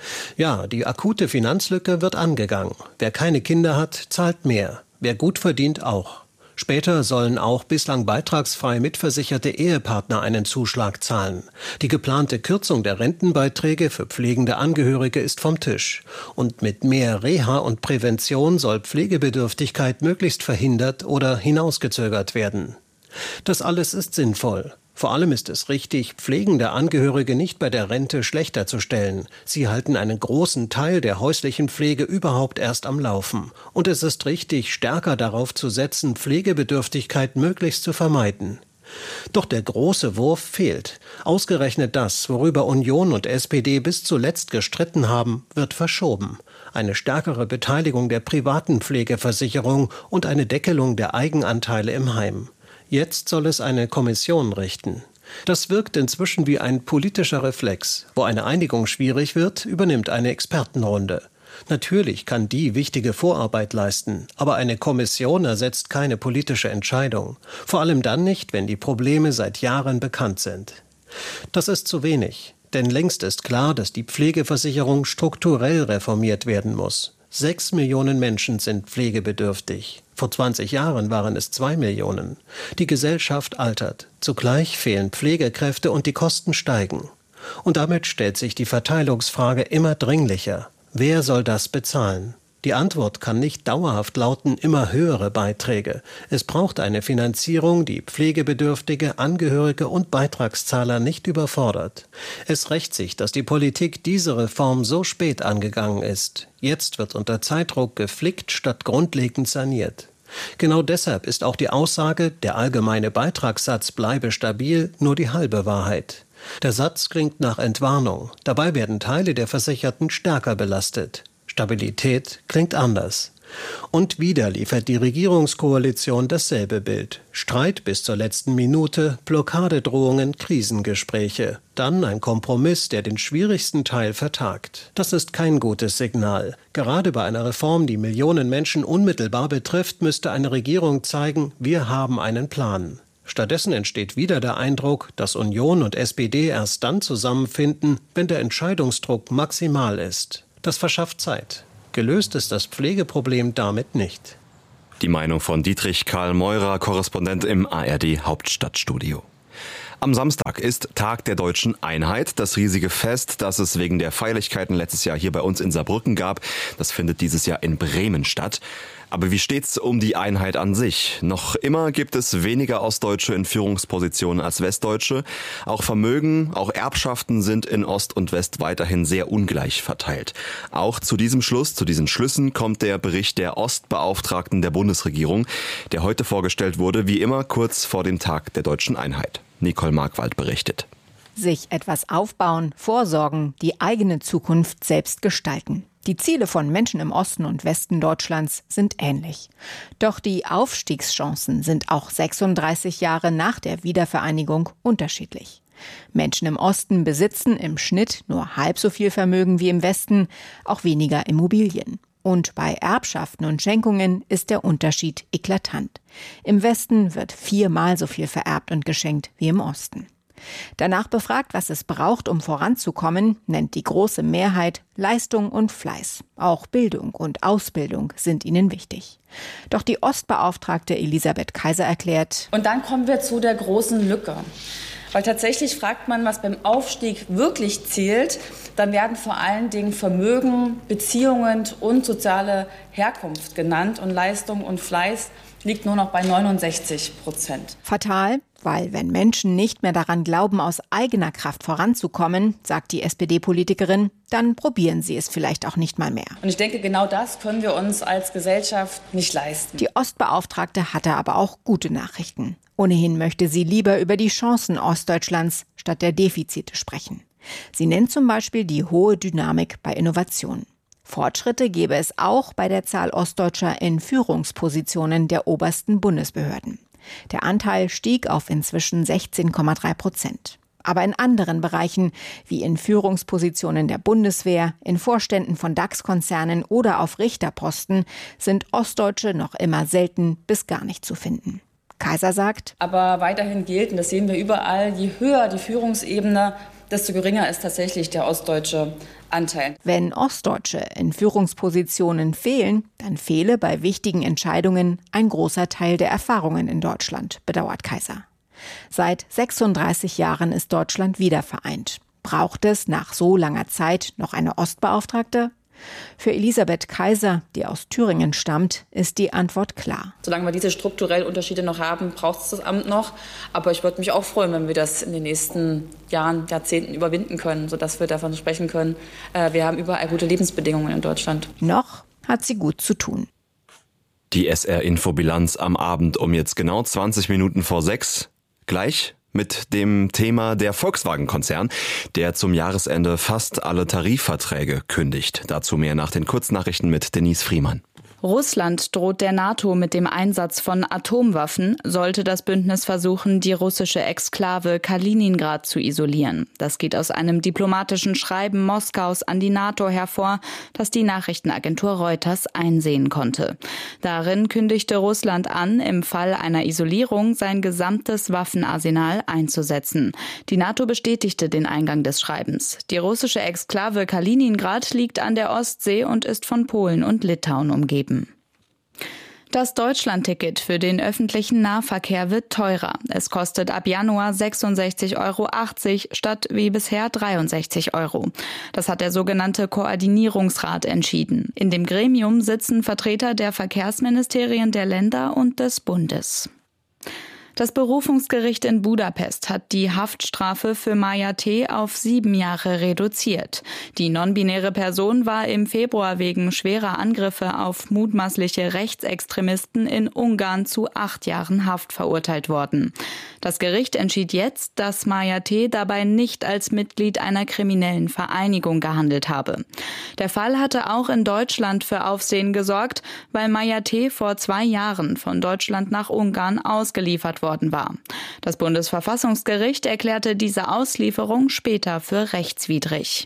Ja, die akute Finanzlücke wird angegangen. Wer keine Kinder hat, zahlt mehr. Wer gut verdient, auch. Später sollen auch bislang beitragsfrei mitversicherte Ehepartner einen Zuschlag zahlen. Die geplante Kürzung der Rentenbeiträge für pflegende Angehörige ist vom Tisch. Und mit mehr Reha und Prävention soll Pflegebedürftigkeit möglichst verhindert oder hinausgezögert werden. Das alles ist sinnvoll. Vor allem ist es richtig, pflegende Angehörige nicht bei der Rente schlechter zu stellen. Sie halten einen großen Teil der häuslichen Pflege überhaupt erst am Laufen. Und es ist richtig, stärker darauf zu setzen, Pflegebedürftigkeit möglichst zu vermeiden. Doch der große Wurf fehlt. Ausgerechnet das, worüber Union und S P D bis zuletzt gestritten haben, wird verschoben. Eine stärkere Beteiligung der privaten Pflegeversicherung und eine Deckelung der Eigenanteile im Heim. Jetzt soll es eine Kommission richten. Das wirkt inzwischen wie ein politischer Reflex. Wo eine Einigung schwierig wird, übernimmt eine Expertenrunde. Natürlich kann die wichtige Vorarbeit leisten, aber eine Kommission ersetzt keine politische Entscheidung. Vor allem dann nicht, wenn die Probleme seit Jahren bekannt sind. Das ist zu wenig, denn längst ist klar, dass die Pflegeversicherung strukturell reformiert werden muss. Sechs Millionen Menschen sind pflegebedürftig. Vor zwanzig Jahren waren es zwei Millionen. Die Gesellschaft altert. Zugleich fehlen Pflegekräfte und die Kosten steigen. Und damit stellt sich die Verteilungsfrage immer dringlicher. Wer soll das bezahlen? Die Antwort kann nicht dauerhaft lauten, immer höhere Beiträge. Es braucht eine Finanzierung, die Pflegebedürftige, Angehörige und Beitragszahler nicht überfordert. Es rächt sich, dass die Politik diese Reform so spät angegangen ist. Jetzt wird unter Zeitdruck geflickt statt grundlegend saniert. Genau deshalb ist auch die Aussage, der allgemeine Beitragssatz bleibe stabil, nur die halbe Wahrheit. Der Satz klingt nach Entwarnung. Dabei werden Teile der Versicherten stärker belastet. Stabilität klingt anders. Und wieder liefert die Regierungskoalition dasselbe Bild. Streit bis zur letzten Minute, Blockadedrohungen, Krisengespräche. Dann ein Kompromiss, der den schwierigsten Teil vertagt. Das ist kein gutes Signal. Gerade bei einer Reform, die Millionen Menschen unmittelbar betrifft, müsste eine Regierung zeigen, wir haben einen Plan. Stattdessen entsteht wieder der Eindruck, dass Union und S P D erst dann zusammenfinden, wenn der Entscheidungsdruck maximal ist. Das verschafft Zeit. Gelöst ist das Pflegeproblem damit nicht. Die Meinung von Dietrich Karl Meurer, Korrespondent im A R D Hauptstadtstudio. Am Samstag ist Tag der Deutschen Einheit, das riesige Fest, das es wegen der Feierlichkeiten letztes Jahr hier bei uns in Saarbrücken gab. Das findet dieses Jahr in Bremen statt. Aber wie steht's um die Einheit an sich? Noch immer gibt es weniger Ostdeutsche in Führungspositionen als Westdeutsche. Auch Vermögen, auch Erbschaften sind in Ost und West weiterhin sehr ungleich verteilt. Auch zu diesem Schluss, zu diesen Schlüssen kommt der Bericht der Ostbeauftragten der Bundesregierung, der heute vorgestellt wurde, wie immer kurz vor dem Tag der Deutschen Einheit. Nicole Markwald berichtet. Sich etwas aufbauen, vorsorgen, die eigene Zukunft selbst gestalten. Die Ziele von Menschen im Osten und Westen Deutschlands sind ähnlich. Doch die Aufstiegschancen sind auch sechsunddreißig Jahre nach der Wiedervereinigung unterschiedlich. Menschen im Osten besitzen im Schnitt nur halb so viel Vermögen wie im Westen, auch weniger Immobilien. Und bei Erbschaften und Schenkungen ist der Unterschied eklatant. Im Westen wird viermal so viel vererbt und geschenkt wie im Osten. Danach befragt, was es braucht, um voranzukommen, nennt die große Mehrheit Leistung und Fleiß. Auch Bildung und Ausbildung sind ihnen wichtig. Doch die Ostbeauftragte Elisabeth Kaiser erklärt: Und dann kommen wir zu der großen Lücke. Weil tatsächlich fragt man, was beim Aufstieg wirklich zählt, dann werden vor allen Dingen Vermögen, Beziehungen und soziale Herkunft genannt und Leistung und Fleiß liegt nur noch bei neunundsechzig Prozent. Fatal, weil wenn Menschen nicht mehr daran glauben, aus eigener Kraft voranzukommen, sagt die S P D-Politikerin, dann probieren sie es vielleicht auch nicht mal mehr. Und ich denke, genau das können wir uns als Gesellschaft nicht leisten. Die Ostbeauftragte hatte aber auch gute Nachrichten. Ohnehin möchte sie lieber über die Chancen Ostdeutschlands statt der Defizite sprechen. Sie nennt zum Beispiel die hohe Dynamik bei Innovationen. Fortschritte gäbe es auch bei der Zahl Ostdeutscher in Führungspositionen der obersten Bundesbehörden. Der Anteil stieg auf inzwischen sechzehn Komma drei Prozent. Aber in anderen Bereichen, wie in Führungspositionen der Bundeswehr, in Vorständen von DAX-Konzernen oder auf Richterposten, sind Ostdeutsche noch immer selten bis gar nicht zu finden. Kaiser sagt: Aber weiterhin gilt, und das sehen wir überall, je höher die Führungsebene, desto geringer ist tatsächlich der ostdeutsche Anteil. Wenn Ostdeutsche in Führungspositionen fehlen, dann fehle bei wichtigen Entscheidungen ein großer Teil der Erfahrungen in Deutschland, bedauert Kaiser. Seit sechsunddreißig Jahren ist Deutschland wiedervereint. Braucht es nach so langer Zeit noch eine Ostbeauftragte? Für Elisabeth Kaiser, die aus Thüringen stammt, ist die Antwort klar. Solange wir diese strukturellen Unterschiede noch haben, braucht es das Amt noch. Aber ich würde mich auch freuen, wenn wir das in den nächsten Jahren, Jahrzehnten überwinden können, sodass wir davon sprechen können, äh, wir haben überall gute Lebensbedingungen in Deutschland. Noch hat sie gut zu tun. Die S R-Infobilanz am Abend um jetzt genau zwanzig Minuten vor sechs. Gleich mit dem Thema der Volkswagen-Konzern, der zum Jahresende fast alle Tarifverträge kündigt. Dazu mehr nach den Kurznachrichten mit Denise Friemann. Russland droht der NATO mit dem Einsatz von Atomwaffen, sollte das Bündnis versuchen, die russische Exklave Kaliningrad zu isolieren. Das geht aus einem diplomatischen Schreiben Moskaus an die NATO hervor, das die Nachrichtenagentur Reuters einsehen konnte. Darin kündigte Russland an, im Fall einer Isolierung sein gesamtes Waffenarsenal einzusetzen. Die NATO bestätigte den Eingang des Schreibens. Die russische Exklave Kaliningrad liegt an der Ostsee und ist von Polen und Litauen umgeben. Das Deutschlandticket für den öffentlichen Nahverkehr wird teurer. Es kostet ab Januar sechsundsechzig Euro achtzig statt wie bisher dreiundsechzig Euro. Das hat der sogenannte Koordinierungsrat entschieden. In dem Gremium sitzen Vertreter der Verkehrsministerien der Länder und des Bundes. Das Berufungsgericht in Budapest hat die Haftstrafe für Maja T. auf sieben Jahre reduziert. Die non-binäre Person war im Februar wegen schwerer Angriffe auf mutmaßliche Rechtsextremisten in Ungarn zu acht Jahren Haft verurteilt worden. Das Gericht entschied jetzt, dass Maja T. dabei nicht als Mitglied einer kriminellen Vereinigung gehandelt habe. Der Fall hatte auch in Deutschland für Aufsehen gesorgt, weil Maja T. vor zwei Jahren von Deutschland nach Ungarn ausgeliefert worden war. Das Bundesverfassungsgericht erklärte diese Auslieferung später für rechtswidrig.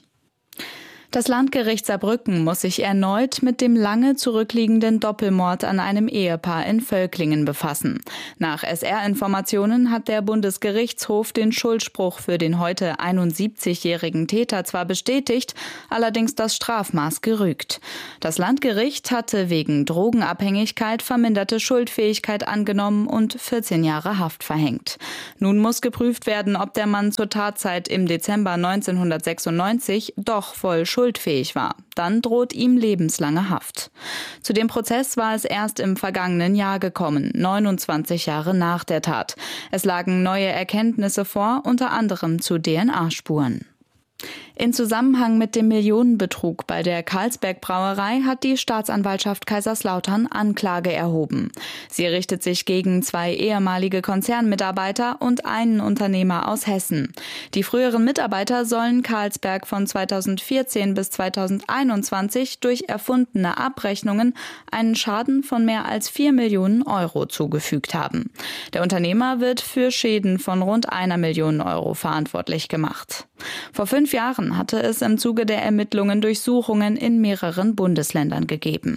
Das Landgericht Saarbrücken muss sich erneut mit dem lange zurückliegenden Doppelmord an einem Ehepaar in Völklingen befassen. Nach S R-Informationen hat der Bundesgerichtshof den Schuldspruch für den heute einundsiebzigjährigen Täter zwar bestätigt, allerdings das Strafmaß gerügt. Das Landgericht hatte wegen Drogenabhängigkeit verminderte Schuldfähigkeit angenommen und vierzehn Jahre Haft verhängt. Nun muss geprüft werden, ob der Mann zur Tatzeit im Dezember neunzehnhundertsechsundneunzig doch voll schuldfähig war. Dann droht ihm lebenslange Haft. Zu dem Prozess war es erst im vergangenen Jahr gekommen, neunundzwanzig Jahre nach der Tat. Es lagen neue Erkenntnisse vor, unter anderem zu D N A-Spuren. In Zusammenhang mit dem Millionenbetrug bei der Carlsberg Brauerei hat die Staatsanwaltschaft Kaiserslautern Anklage erhoben. Sie richtet sich gegen zwei ehemalige Konzernmitarbeiter und einen Unternehmer aus Hessen. Die früheren Mitarbeiter sollen Carlsberg von zweitausendvierzehn bis zweitausendeinundzwanzig durch erfundene Abrechnungen einen Schaden von mehr als vier Millionen Euro zugefügt haben. Der Unternehmer wird für Schäden von rund einer Million Euro verantwortlich gemacht. Vor fünf Jahren hatte es im Zuge der Ermittlungen Durchsuchungen in mehreren Bundesländern gegeben.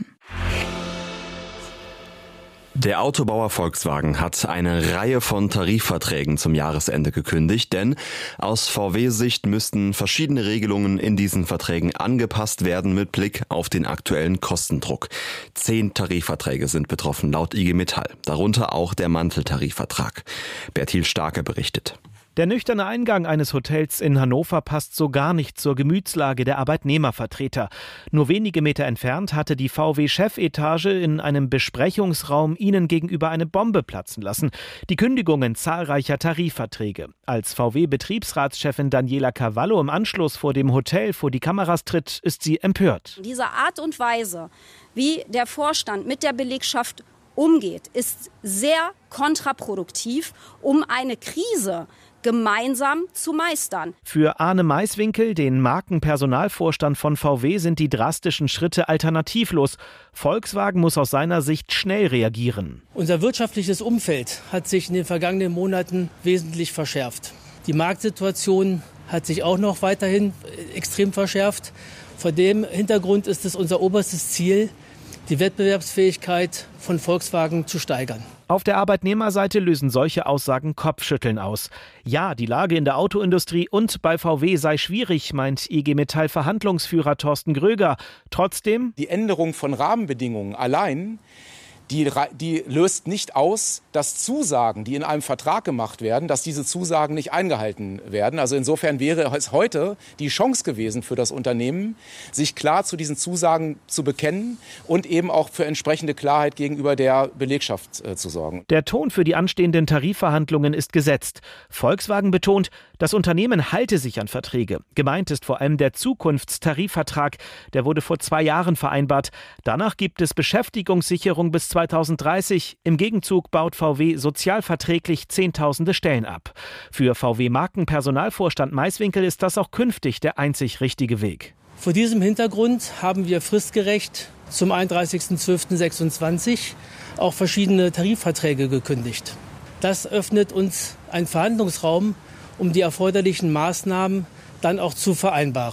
Der Autobauer Volkswagen hat eine Reihe von Tarifverträgen zum Jahresende gekündigt, denn aus V W-Sicht müssten verschiedene Regelungen in diesen Verträgen angepasst werden mit Blick auf den aktuellen Kostendruck. Zehn Tarifverträge sind betroffen, laut I G Metall, darunter auch der Manteltarifvertrag. Bertil Starke berichtet. Der nüchterne Eingang eines Hotels in Hannover passt so gar nicht zur Gemütslage der Arbeitnehmervertreter. Nur wenige Meter entfernt hatte die V W-Chefetage in einem Besprechungsraum ihnen gegenüber eine Bombe platzen lassen. Die Kündigungen zahlreicher Tarifverträge. Als V W-Betriebsratschefin Daniela Cavallo im Anschluss vor dem Hotel vor die Kameras tritt, ist sie empört. Diese Art und Weise, wie der Vorstand mit der Belegschaft umgeht, ist sehr kontraproduktiv, um eine Krise gemeinsam zu meistern. Für Arne Maiswinkel, den Markenpersonalvorstand von V W, sind die drastischen Schritte alternativlos. Volkswagen muss aus seiner Sicht schnell reagieren. Unser wirtschaftliches Umfeld hat sich in den vergangenen Monaten wesentlich verschärft. Die Marktsituation hat sich auch noch weiterhin extrem verschärft. Vor dem Hintergrund ist es unser oberstes Ziel, die Wettbewerbsfähigkeit von Volkswagen zu steigern. Auf der Arbeitnehmerseite lösen solche Aussagen Kopfschütteln aus. Ja, die Lage in der Autoindustrie und bei V W sei schwierig, meint I G Metall-Verhandlungsführer Thorsten Gröger. Trotzdem: Die Änderung von Rahmenbedingungen allein, die, die löst nicht aus, dass Zusagen, die in einem Vertrag gemacht werden, dass diese Zusagen nicht eingehalten werden. Also insofern wäre es heute die Chance gewesen für das Unternehmen, sich klar zu diesen Zusagen zu bekennen und eben auch für entsprechende Klarheit gegenüber der Belegschaft äh, zu sorgen. Der Ton für die anstehenden Tarifverhandlungen ist gesetzt. Volkswagen betont, das Unternehmen halte sich an Verträge. Gemeint ist vor allem der Zukunftstarifvertrag. Der wurde vor zwei Jahren vereinbart. Danach gibt es Beschäftigungssicherung bis zweitausenddreißig. Im Gegenzug baut V W sozialverträglich Zehntausende Stellen ab. Für V W-Markenpersonalvorstand Maiswinkel ist das auch künftig der einzig richtige Weg. Vor diesem Hintergrund haben wir fristgerecht zum einunddreißigsten zwölften sechsundzwanzig auch verschiedene Tarifverträge gekündigt. Das öffnet uns einen Verhandlungsraum, um die erforderlichen Maßnahmen dann auch zu vereinbaren.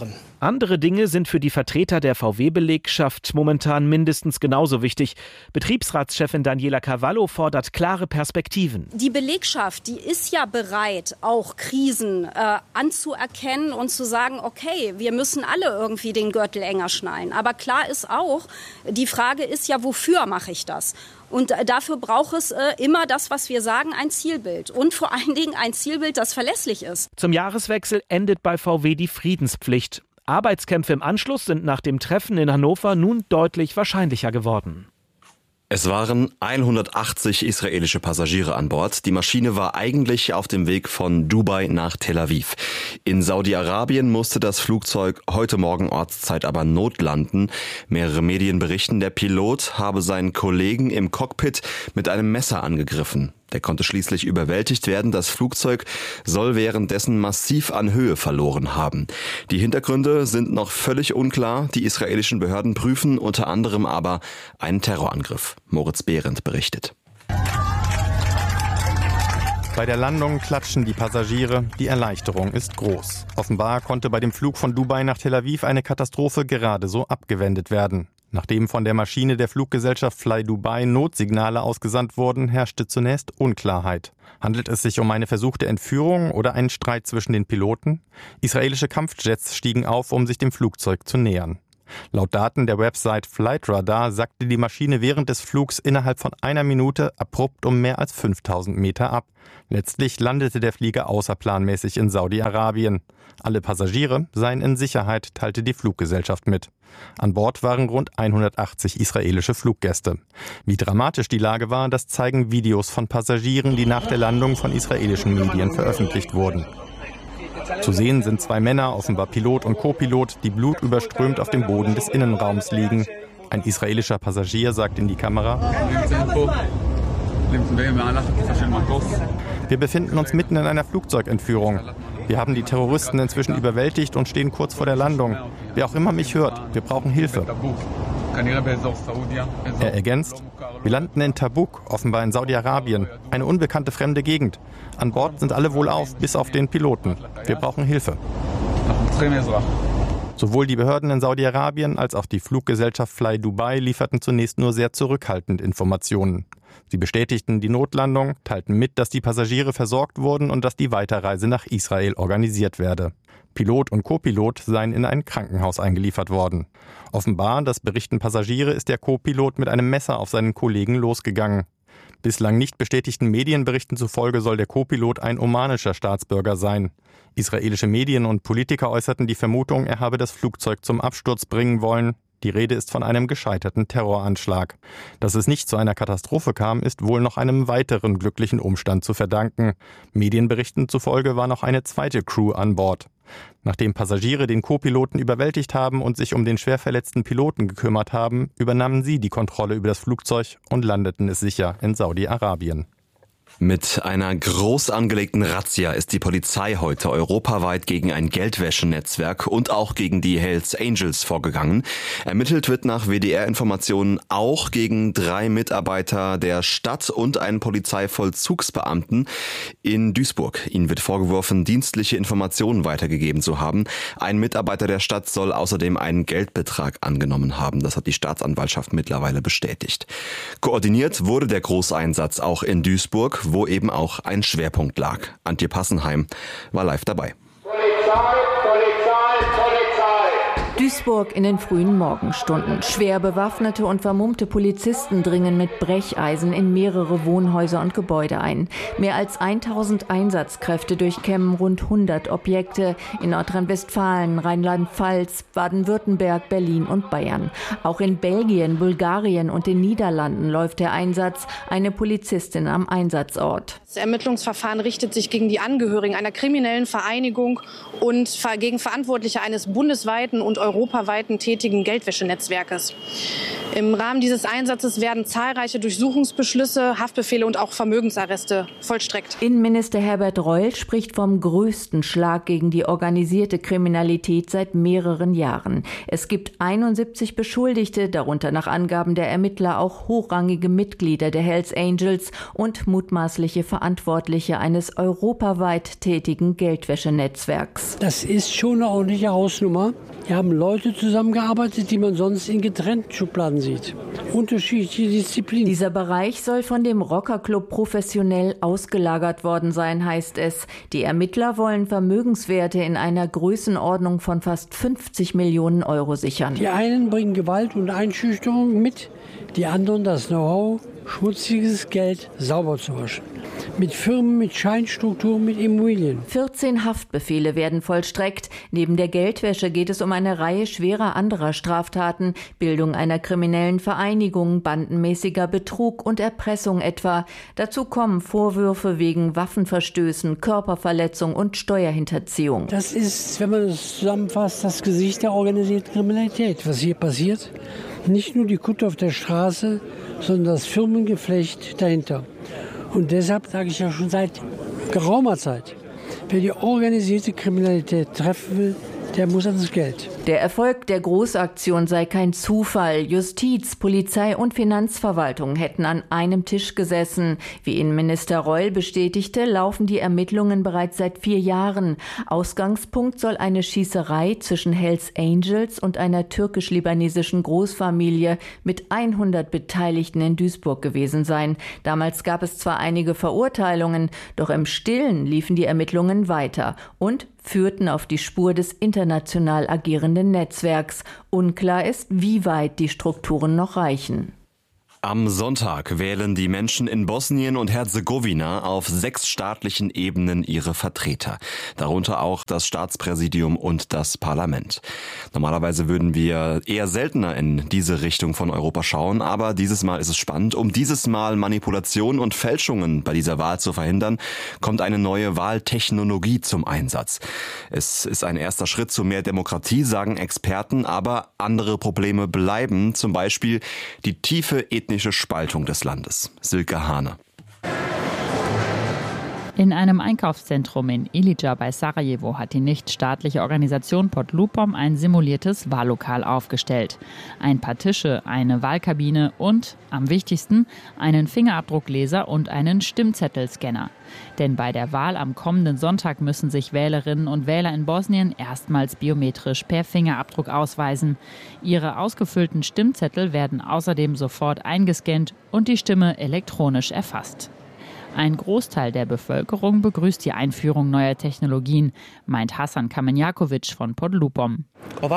Andere Dinge sind für die Vertreter der V W-Belegschaft momentan mindestens genauso wichtig. Betriebsratschefin Daniela Cavallo fordert klare Perspektiven. Die Belegschaft, die ist ja bereit, auch Krisen äh, anzuerkennen und zu sagen, okay, wir müssen alle irgendwie den Gürtel enger schnallen. Aber klar ist auch, die Frage ist ja, wofür mache ich das? Und dafür braucht es äh, immer das, was wir sagen, ein Zielbild. Und vor allen Dingen ein Zielbild, das verlässlich ist. Zum Jahreswechsel endet bei V W die Friedenspflicht. Arbeitskämpfe im Anschluss sind nach dem Treffen in Hannover nun deutlich wahrscheinlicher geworden. Es waren hundertachtzig israelische Passagiere an Bord. Die Maschine war eigentlich auf dem Weg von Dubai nach Tel Aviv. In Saudi-Arabien musste das Flugzeug heute Morgen Ortszeit aber notlanden. Mehrere Medien berichten, der Pilot habe seinen Kollegen im Cockpit mit einem Messer angegriffen. Der konnte schließlich überwältigt werden. Das Flugzeug soll währenddessen massiv an Höhe verloren haben. Die Hintergründe sind noch völlig unklar. Die israelischen Behörden prüfen unter anderem aber einen Terrorangriff. Moritz Behrendt berichtet. Bei der Landung klatschen die Passagiere. Die Erleichterung ist groß. Offenbar konnte bei dem Flug von Dubai nach Tel Aviv eine Katastrophe gerade so abgewendet werden. Nachdem von der Maschine der Fluggesellschaft Fly Dubai Notsignale ausgesandt wurden, herrschte zunächst Unklarheit. Handelt es sich um eine versuchte Entführung oder einen Streit zwischen den Piloten? Israelische Kampfjets stiegen auf, um sich dem Flugzeug zu nähern. Laut Daten der Website Flightradar sackte die Maschine während des Flugs innerhalb von einer Minute abrupt um mehr als fünftausend Meter ab. Letztlich landete der Flieger außerplanmäßig in Saudi-Arabien. Alle Passagiere seien in Sicherheit, teilte die Fluggesellschaft mit. An Bord waren rund hundertachtzig israelische Fluggäste. Wie dramatisch die Lage war, das zeigen Videos von Passagieren, die nach der Landung von israelischen Medien veröffentlicht wurden. Zu sehen sind zwei Männer, offenbar Pilot und Co-Pilot, die blutüberströmt auf dem Boden des Innenraums liegen. Ein israelischer Passagier sagt in die Kamera: Wir befinden uns mitten in einer Flugzeugentführung. Wir haben die Terroristen inzwischen überwältigt und stehen kurz vor der Landung. Wer auch immer mich hört, wir brauchen Hilfe. Er ergänzt: Wir landen in Tabuk, offenbar in Saudi-Arabien, eine unbekannte fremde Gegend. An Bord sind alle wohlauf, bis auf den Piloten. Wir brauchen Hilfe. Sowohl die Behörden in Saudi-Arabien als auch die Fluggesellschaft Fly Dubai lieferten zunächst nur sehr zurückhaltend Informationen. Sie bestätigten die Notlandung, teilten mit, dass die Passagiere versorgt wurden und dass die Weiterreise nach Israel organisiert werde. Pilot und Co-Pilot seien in ein Krankenhaus eingeliefert worden. Offenbar, das berichten Passagiere, ist der Co-Pilot mit einem Messer auf seinen Kollegen losgegangen. Bislang nicht bestätigten Medienberichten zufolge soll der Co-Pilot ein omanischer Staatsbürger sein. Israelische Medien und Politiker äußerten die Vermutung, er habe das Flugzeug zum Absturz bringen wollen. Die Rede ist von einem gescheiterten Terroranschlag. Dass es nicht zu einer Katastrophe kam, ist wohl noch einem weiteren glücklichen Umstand zu verdanken. Medienberichten zufolge war noch eine zweite Crew an Bord. Nachdem Passagiere den Co-Piloten überwältigt haben und sich um den schwer verletzten Piloten gekümmert haben, übernahmen sie die Kontrolle über das Flugzeug und landeten es sicher in Saudi-Arabien. Mit einer groß angelegten Razzia ist die Polizei heute europaweit gegen ein Geldwäschenetzwerk und auch gegen die Hells Angels vorgegangen. Ermittelt wird nach W D R-Informationen auch gegen drei Mitarbeiter der Stadt und einen Polizeivollzugsbeamten in Duisburg. Ihnen wird vorgeworfen, dienstliche Informationen weitergegeben zu haben. Ein Mitarbeiter der Stadt soll außerdem einen Geldbetrag angenommen haben. Das hat die Staatsanwaltschaft mittlerweile bestätigt. Koordiniert wurde der Großeinsatz auch in Duisburg, wo eben auch ein Schwerpunkt lag. Antje Passenheim war live dabei. Polizei, Polizei, Polizei! Duisburg in den frühen Morgenstunden. Schwer bewaffnete und vermummte Polizisten dringen mit Brecheisen in mehrere Wohnhäuser und Gebäude ein. Mehr als tausend Einsatzkräfte durchkämmen rund hundert Objekte in Nordrhein-Westfalen, Rheinland-Pfalz, Baden-Württemberg, Berlin und Bayern. Auch in Belgien, Bulgarien und den Niederlanden läuft der Einsatz. Eine Polizistin am Einsatzort. Das Ermittlungsverfahren richtet sich gegen die Angehörigen einer kriminellen Vereinigung und gegen Verantwortliche eines bundesweiten und europaweiten tätigen Geldwäschenetzwerkes. Im Rahmen dieses Einsatzes werden zahlreiche Durchsuchungsbeschlüsse, Haftbefehle und auch Vermögensarreste vollstreckt. Innenminister Herbert Reul spricht vom größten Schlag gegen die organisierte Kriminalität seit mehreren Jahren. Es gibt einundsiebzig Beschuldigte, darunter nach Angaben der Ermittler auch hochrangige Mitglieder der Hells Angels und mutmaßliche Verantwortliche eines europaweit tätigen Geldwäschenetzwerks. Das ist schon eine ordentliche Hausnummer. Hier haben Leute zusammengearbeitet, die man sonst in getrennten Schubladen sieht. Unterschiedliche Disziplinen. Dieser Bereich soll von dem Rockerclub professionell ausgelagert worden sein, heißt es. Die Ermittler wollen Vermögenswerte in einer Größenordnung von fast fünfzig Millionen Euro sichern. Die einen bringen Gewalt und Einschüchterung mit, die anderen das Know-how, schmutziges Geld sauber zu waschen. Mit Firmen, mit Scheinstrukturen, mit Immobilien. vierzehn Haftbefehle werden vollstreckt. Neben der Geldwäsche geht es um eine Reihe schwerer anderer Straftaten. Bildung einer kriminellen Vereinigung, bandenmäßiger Betrug und Erpressung etwa. Dazu kommen Vorwürfe wegen Waffenverstößen, Körperverletzung und Steuerhinterziehung. Das ist, wenn man es zusammenfasst, das Gesicht der organisierten Kriminalität. Was hier passiert, nicht nur die Kutte auf der Straße, sondern das Firmengeflecht dahinter. Und deshalb sage ich ja schon seit geraumer Zeit, wer die organisierte Kriminalität treffen will, der muss ans Geld. Der Erfolg der Großaktion sei kein Zufall. Justiz, Polizei und Finanzverwaltung hätten an einem Tisch gesessen. Wie Innenminister Reul bestätigte, laufen die Ermittlungen bereits seit vier Jahren. Ausgangspunkt soll eine Schießerei zwischen Hells Angels und einer türkisch-libanesischen Großfamilie mit hundert Beteiligten in Duisburg gewesen sein. Damals gab es zwar einige Verurteilungen, doch im Stillen liefen die Ermittlungen weiter und führten auf die Spur des international agierenden Netzwerks. Unklar ist, wie weit die Strukturen noch reichen. Am Sonntag wählen die Menschen in Bosnien und Herzegowina auf sechs staatlichen Ebenen ihre Vertreter, darunter auch das Staatspräsidium und das Parlament. Normalerweise würden wir eher seltener in diese Richtung von Europa schauen, aber dieses Mal ist es spannend. Um dieses Mal Manipulationen und Fälschungen bei dieser Wahl zu verhindern, kommt eine neue Wahltechnologie zum Einsatz. Es ist ein erster Schritt zu mehr Demokratie, sagen Experten, aber andere Probleme bleiben, zum Beispiel die tiefe ethnische Spaltung des Landes. Silke Hane. In einem Einkaufszentrum in Ilidža bei Sarajevo hat die nichtstaatliche Organisation Podlupom ein simuliertes Wahllokal aufgestellt. Ein paar Tische, eine Wahlkabine und, am wichtigsten, einen Fingerabdruckleser und einen Stimmzettelscanner. Denn bei der Wahl am kommenden Sonntag müssen sich Wählerinnen und Wähler in Bosnien erstmals biometrisch per Fingerabdruck ausweisen. Ihre ausgefüllten Stimmzettel werden außerdem sofort eingescannt und die Stimme elektronisch erfasst. Ein Großteil der Bevölkerung begrüßt die Einführung neuer Technologien, meint Hasan Kamenjakovic von Podlupom.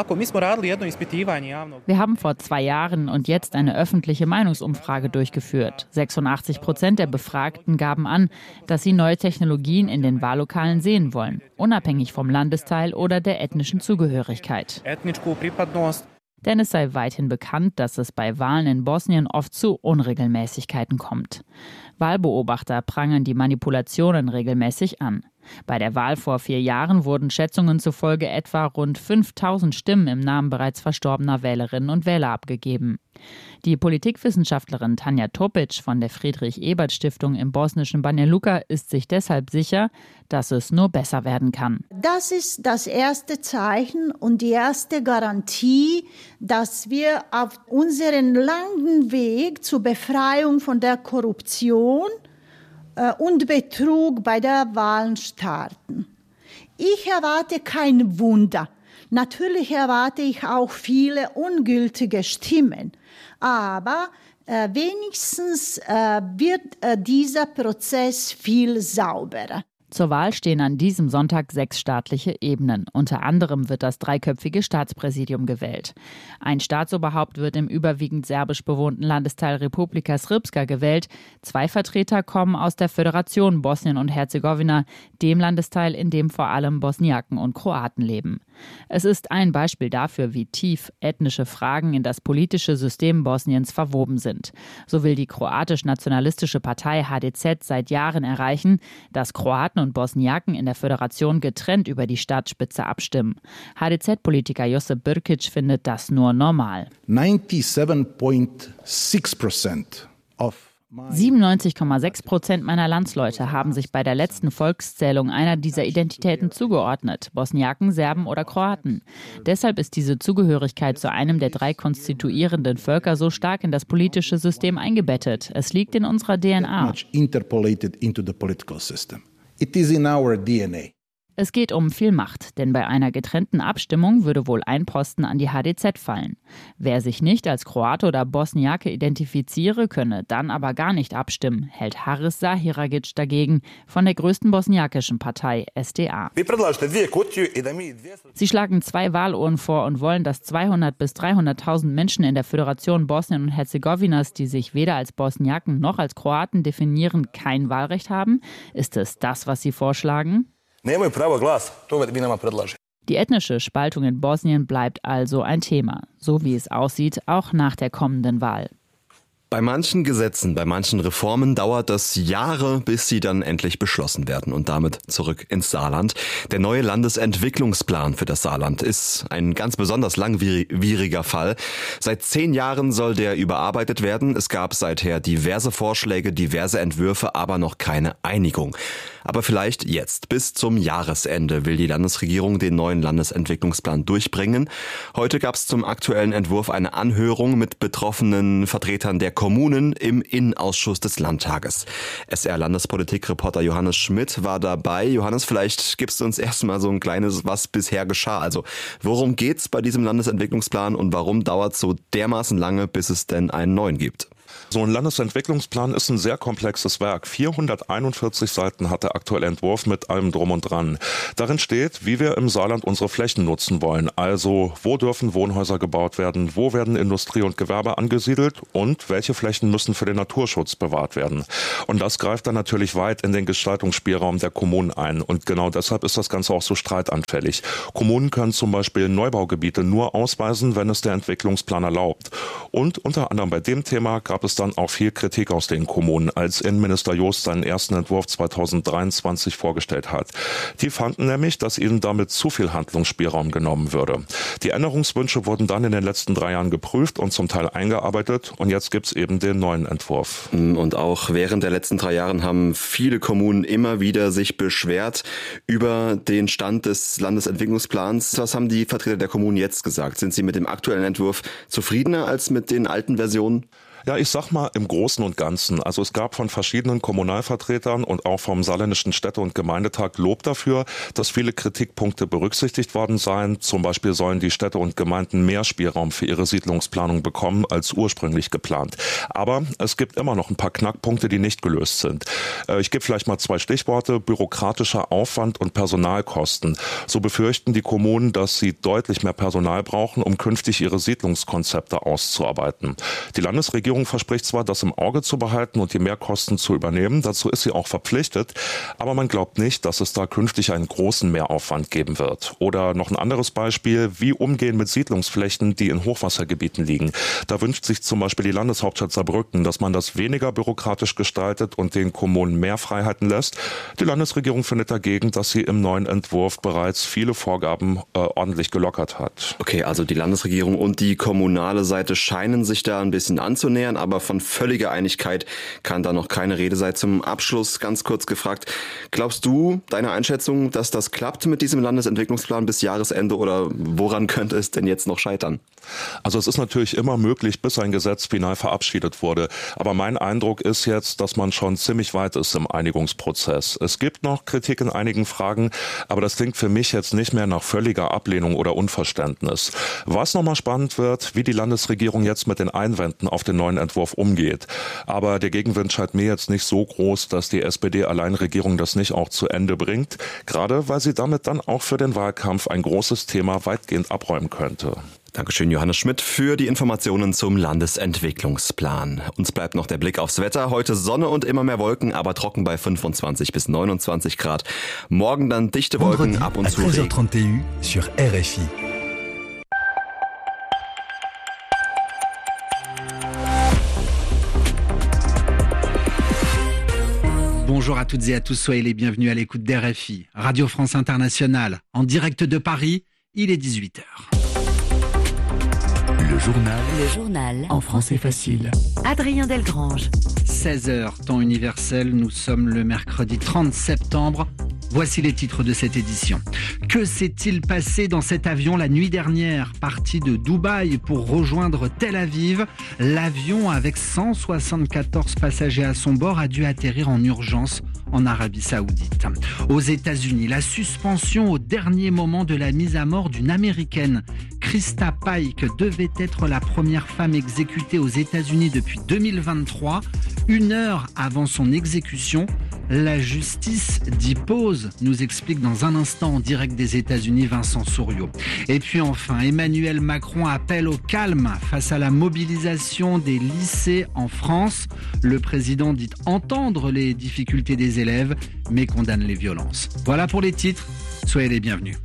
Wir haben vor zwei Jahren und jetzt eine öffentliche Meinungsumfrage durchgeführt. sechsundachtzig Prozent der Befragten gaben an, dass sie neue Technologien in den Wahllokalen sehen wollen, unabhängig vom Landesteil oder der ethnischen Zugehörigkeit. Denn es sei weithin bekannt, dass es bei Wahlen in Bosnien oft zu Unregelmäßigkeiten kommt. Wahlbeobachter prangern die Manipulationen regelmäßig an. Bei der Wahl vor vier Jahren wurden Schätzungen zufolge etwa rund fünftausend Stimmen im Namen bereits verstorbener Wählerinnen und Wähler abgegeben. Die Politikwissenschaftlerin Tanja Topic von der Friedrich-Ebert-Stiftung im bosnischen Banja Luka ist sich deshalb sicher, dass es nur besser werden kann. Das ist das erste Zeichen und die erste Garantie, dass wir auf unserem langen Weg zur Befreiung von der Korruption und Betrug bei der Wahl starten. Ich erwarte kein Wunder. Natürlich erwarte ich auch viele ungültige Stimmen. Aber äh, wenigstens äh, wird äh, dieser Prozess viel sauberer. Zur Wahl stehen an diesem Sonntag sechs staatliche Ebenen. Unter anderem wird das dreiköpfige Staatspräsidium gewählt. Ein Staatsoberhaupt wird im überwiegend serbisch bewohnten Landesteil Republika Srpska gewählt. Zwei Vertreter kommen aus der Föderation Bosnien und Herzegowina, dem Landesteil, in dem vor allem Bosniaken und Kroaten leben. Es ist ein Beispiel dafür, wie tief ethnische Fragen in das politische System Bosniens verwoben sind. So will die kroatisch-nationalistische Partei H D Z seit Jahren erreichen, dass Kroaten und Bosniaken in der Föderation getrennt über die Staatsspitze abstimmen. H D Z-Politiker Josip Brkic findet das nur normal. ninety-seven point six percent of siebenundneunzig Komma sechs Prozent meiner Landsleute haben sich bei der letzten Volkszählung einer dieser Identitäten zugeordnet, Bosniaken, Serben oder Kroaten. Deshalb ist diese Zugehörigkeit zu einem der drei konstituierenden Völker so stark in das politische System eingebettet. Es liegt in unserer D N A. Interpolated into the political system. It is in our D N A. Es geht um viel Macht, denn bei einer getrennten Abstimmung würde wohl ein Posten an die H D Z fallen. Wer sich nicht als Kroate oder Bosniake identifiziere, könne dann aber gar nicht abstimmen, hält Haris Zahiragic dagegen von der größten bosniakischen Partei S D A. Sie schlagen zwei Wahlurnen vor und wollen, dass zweihundert bis dreihunderttausend Menschen in der Föderation Bosnien und Herzegowinas, die sich weder als Bosniaken noch als Kroaten definieren, kein Wahlrecht haben. Ist es das, was sie vorschlagen? Die ethnische Spaltung in Bosnien bleibt also ein Thema, so wie es aussieht, auch nach der kommenden Wahl. Bei manchen Gesetzen, bei manchen Reformen dauert das Jahre, bis sie dann endlich beschlossen werden und damit zurück ins Saarland. Der neue Landesentwicklungsplan für das Saarland ist ein ganz besonders langwieriger Fall. Seit zehn Jahren soll der überarbeitet werden. Es gab seither diverse Vorschläge, diverse Entwürfe, aber noch keine Einigung. Aber vielleicht jetzt, bis zum Jahresende, will die Landesregierung den neuen Landesentwicklungsplan durchbringen. Heute gab es zum aktuellen Entwurf eine Anhörung mit betroffenen Vertretern der Kommunen im Innenausschuss des Landtages. S R-Landespolitik-Reporter Johannes Schmidt war dabei. Johannes, vielleicht gibst du uns erstmal so ein kleines, was bisher geschah. Also worum geht's bei diesem Landesentwicklungsplan und warum dauert es so dermaßen lange, bis es denn einen neuen gibt? So ein Landesentwicklungsplan ist ein sehr komplexes Werk. vierhunderteinundvierzig Seiten hat der aktuelle Entwurf mit allem drum und dran. Darin steht, wie wir im Saarland unsere Flächen nutzen wollen. Also, wo dürfen Wohnhäuser gebaut werden, wo werden Industrie und Gewerbe angesiedelt und welche Flächen müssen für den Naturschutz bewahrt werden. Und das greift dann natürlich weit in den Gestaltungsspielraum der Kommunen ein. Und genau deshalb ist das Ganze auch so streitanfällig. Kommunen können zum Beispiel Neubaugebiete nur ausweisen, wenn es der Entwicklungsplan erlaubt. Und unter anderem bei dem Thema gab es dann auch viel Kritik aus den Kommunen, als Innenminister Jost seinen ersten Entwurf zweitausenddreiundzwanzig vorgestellt hat. Die fanden nämlich, dass ihnen damit zu viel Handlungsspielraum genommen würde. Die Änderungswünsche wurden dann in den letzten drei Jahren geprüft und zum Teil eingearbeitet und jetzt gibt es eben den neuen Entwurf. Und auch während der letzten drei Jahren haben viele Kommunen immer wieder sich beschwert über den Stand des Landesentwicklungsplans. Was haben die Vertreter der Kommunen jetzt gesagt? Sind sie mit dem aktuellen Entwurf zufriedener als mit den alten Versionen? Ja, ich sag mal im Großen und Ganzen. Also es gab von verschiedenen Kommunalvertretern und auch vom Saarländischen Städte- und Gemeindetag Lob dafür, dass viele Kritikpunkte berücksichtigt worden seien. Zum Beispiel sollen die Städte und Gemeinden mehr Spielraum für ihre Siedlungsplanung bekommen als ursprünglich geplant. Aber es gibt immer noch ein paar Knackpunkte, die nicht gelöst sind. Ich gebe vielleicht mal zwei Stichworte: bürokratischer Aufwand und Personalkosten. So befürchten die Kommunen, dass sie deutlich mehr Personal brauchen, um künftig ihre Siedlungskonzepte auszuarbeiten. Die Landesregierung verspricht zwar, das im Auge zu behalten und die Mehrkosten zu übernehmen, dazu ist sie auch verpflichtet, aber man glaubt nicht, dass es da künftig einen großen Mehraufwand geben wird. Oder noch ein anderes Beispiel, wie umgehen mit Siedlungsflächen, die in Hochwassergebieten liegen. Da wünscht sich zum Beispiel die Landeshauptstadt Saarbrücken, dass man das weniger bürokratisch gestaltet und den Kommunen mehr Freiheiten lässt. Die Landesregierung findet dagegen, dass sie im neuen Entwurf bereits viele Vorgaben äh, ordentlich gelockert hat. Okay, also die Landesregierung und die kommunale Seite scheinen sich da ein bisschen anzunähern, aber von völliger Einigkeit kann da noch keine Rede sein. Zum Abschluss ganz kurz gefragt, glaubst du, deine Einschätzung, dass das klappt mit diesem Landesentwicklungsplan bis Jahresende oder woran könnte es denn jetzt noch scheitern? Also es ist natürlich immer möglich, bis ein Gesetz final verabschiedet wurde. Aber mein Eindruck ist jetzt, dass man schon ziemlich weit ist im Einigungsprozess. Es gibt noch Kritik in einigen Fragen, aber das klingt für mich jetzt nicht mehr nach völliger Ablehnung oder Unverständnis. Was nochmal spannend wird, wie die Landesregierung jetzt mit den Einwänden auf den neuen Entwurf umgeht. Aber der Gegenwind scheint mir jetzt nicht so groß, dass die S P D-Alleinregierung das nicht auch zu Ende bringt. Gerade weil sie damit dann auch für den Wahlkampf ein großes Thema weitgehend abräumen könnte. Dankeschön, Johannes Schmidt, für die Informationen zum Landesentwicklungsplan. Uns bleibt noch der Blick aufs Wetter. Heute Sonne und immer mehr Wolken, aber trocken bei fünfundzwanzig bis neunundzwanzig Grad. Morgen dann dichte Wolken, ab und zu Regen. treize heures trente-et-un sur R F I. Bonjour à toutes et à tous, soyez les bienvenus à l'écoute d'R F I, Radio France Internationale, en direct de Paris, il est dix-huit heures. Le journal. Le journal. En français facile. Adrien Delgrange. seize heures, temps universel, nous sommes le mercredi trente septembre. Voici les titres de cette édition. Que s'est-il passé dans cet avion la nuit dernière, parti de Dubaï pour rejoindre Tel Aviv? L'avion avec cent soixante-quatorze passagers à son bord a dû atterrir en urgence en Arabie Saoudite. Aux États-Unis, la suspension au dernier moment de la mise à mort d'une Américaine. Krista Pike devait être la première femme exécutée aux États-Unis depuis deux mille vingt-trois. Une heure avant son exécution, la justice dit pause, nous explique dans un instant en direct des États-Unis Vincent Souriau. Et puis enfin, Emmanuel Macron appelle au calme face à la mobilisation des lycées en France. Le président dit entendre les difficultés des élèves, mais condamne les violences. Voilà pour les titres, soyez les bienvenus.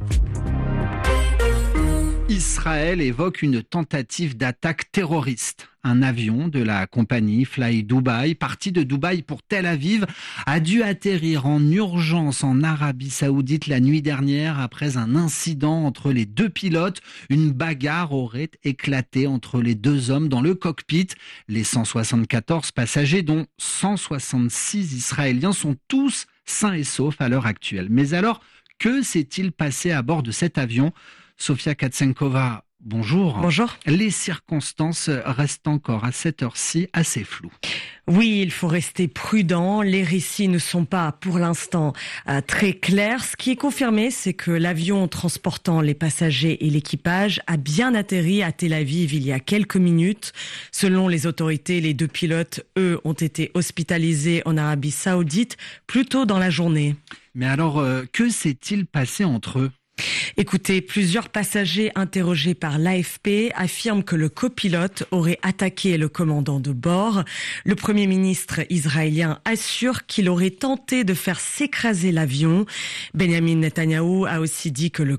Israël évoque une tentative d'attaque terroriste. Un avion de la compagnie Fly Dubai, parti de Dubaï pour Tel Aviv, a dû atterrir en urgence en Arabie Saoudite la nuit dernière après un incident entre les deux pilotes. Une bagarre aurait éclaté entre les deux hommes dans le cockpit. Les cent soixante-quatorze passagers, dont cent soixante-six Israéliens, sont tous sains et saufs à l'heure actuelle. Mais alors, que s'est-il passé à bord de cet avion ? Sofia Katsenkova, bonjour. Bonjour. Les circonstances restent encore à cette heure-ci assez floues. Oui, il faut rester prudent. Les récits ne sont pas pour l'instant euh, très clairs. Ce qui est confirmé, c'est que l'avion transportant les passagers et l'équipage a bien atterri à Tel Aviv il y a quelques minutes. Selon les autorités, les deux pilotes, eux, ont été hospitalisés en Arabie Saoudite plus tôt dans la journée. Mais alors, euh, que s'est-il passé entre eux ? Écoutez, plusieurs passagers interrogés par l'A F P affirment que le copilote aurait attaqué le commandant de bord. Le Premier ministre israélien assure qu'il aurait tenté de faire s'écraser l'avion. Benjamin Netanyahou a aussi dit que le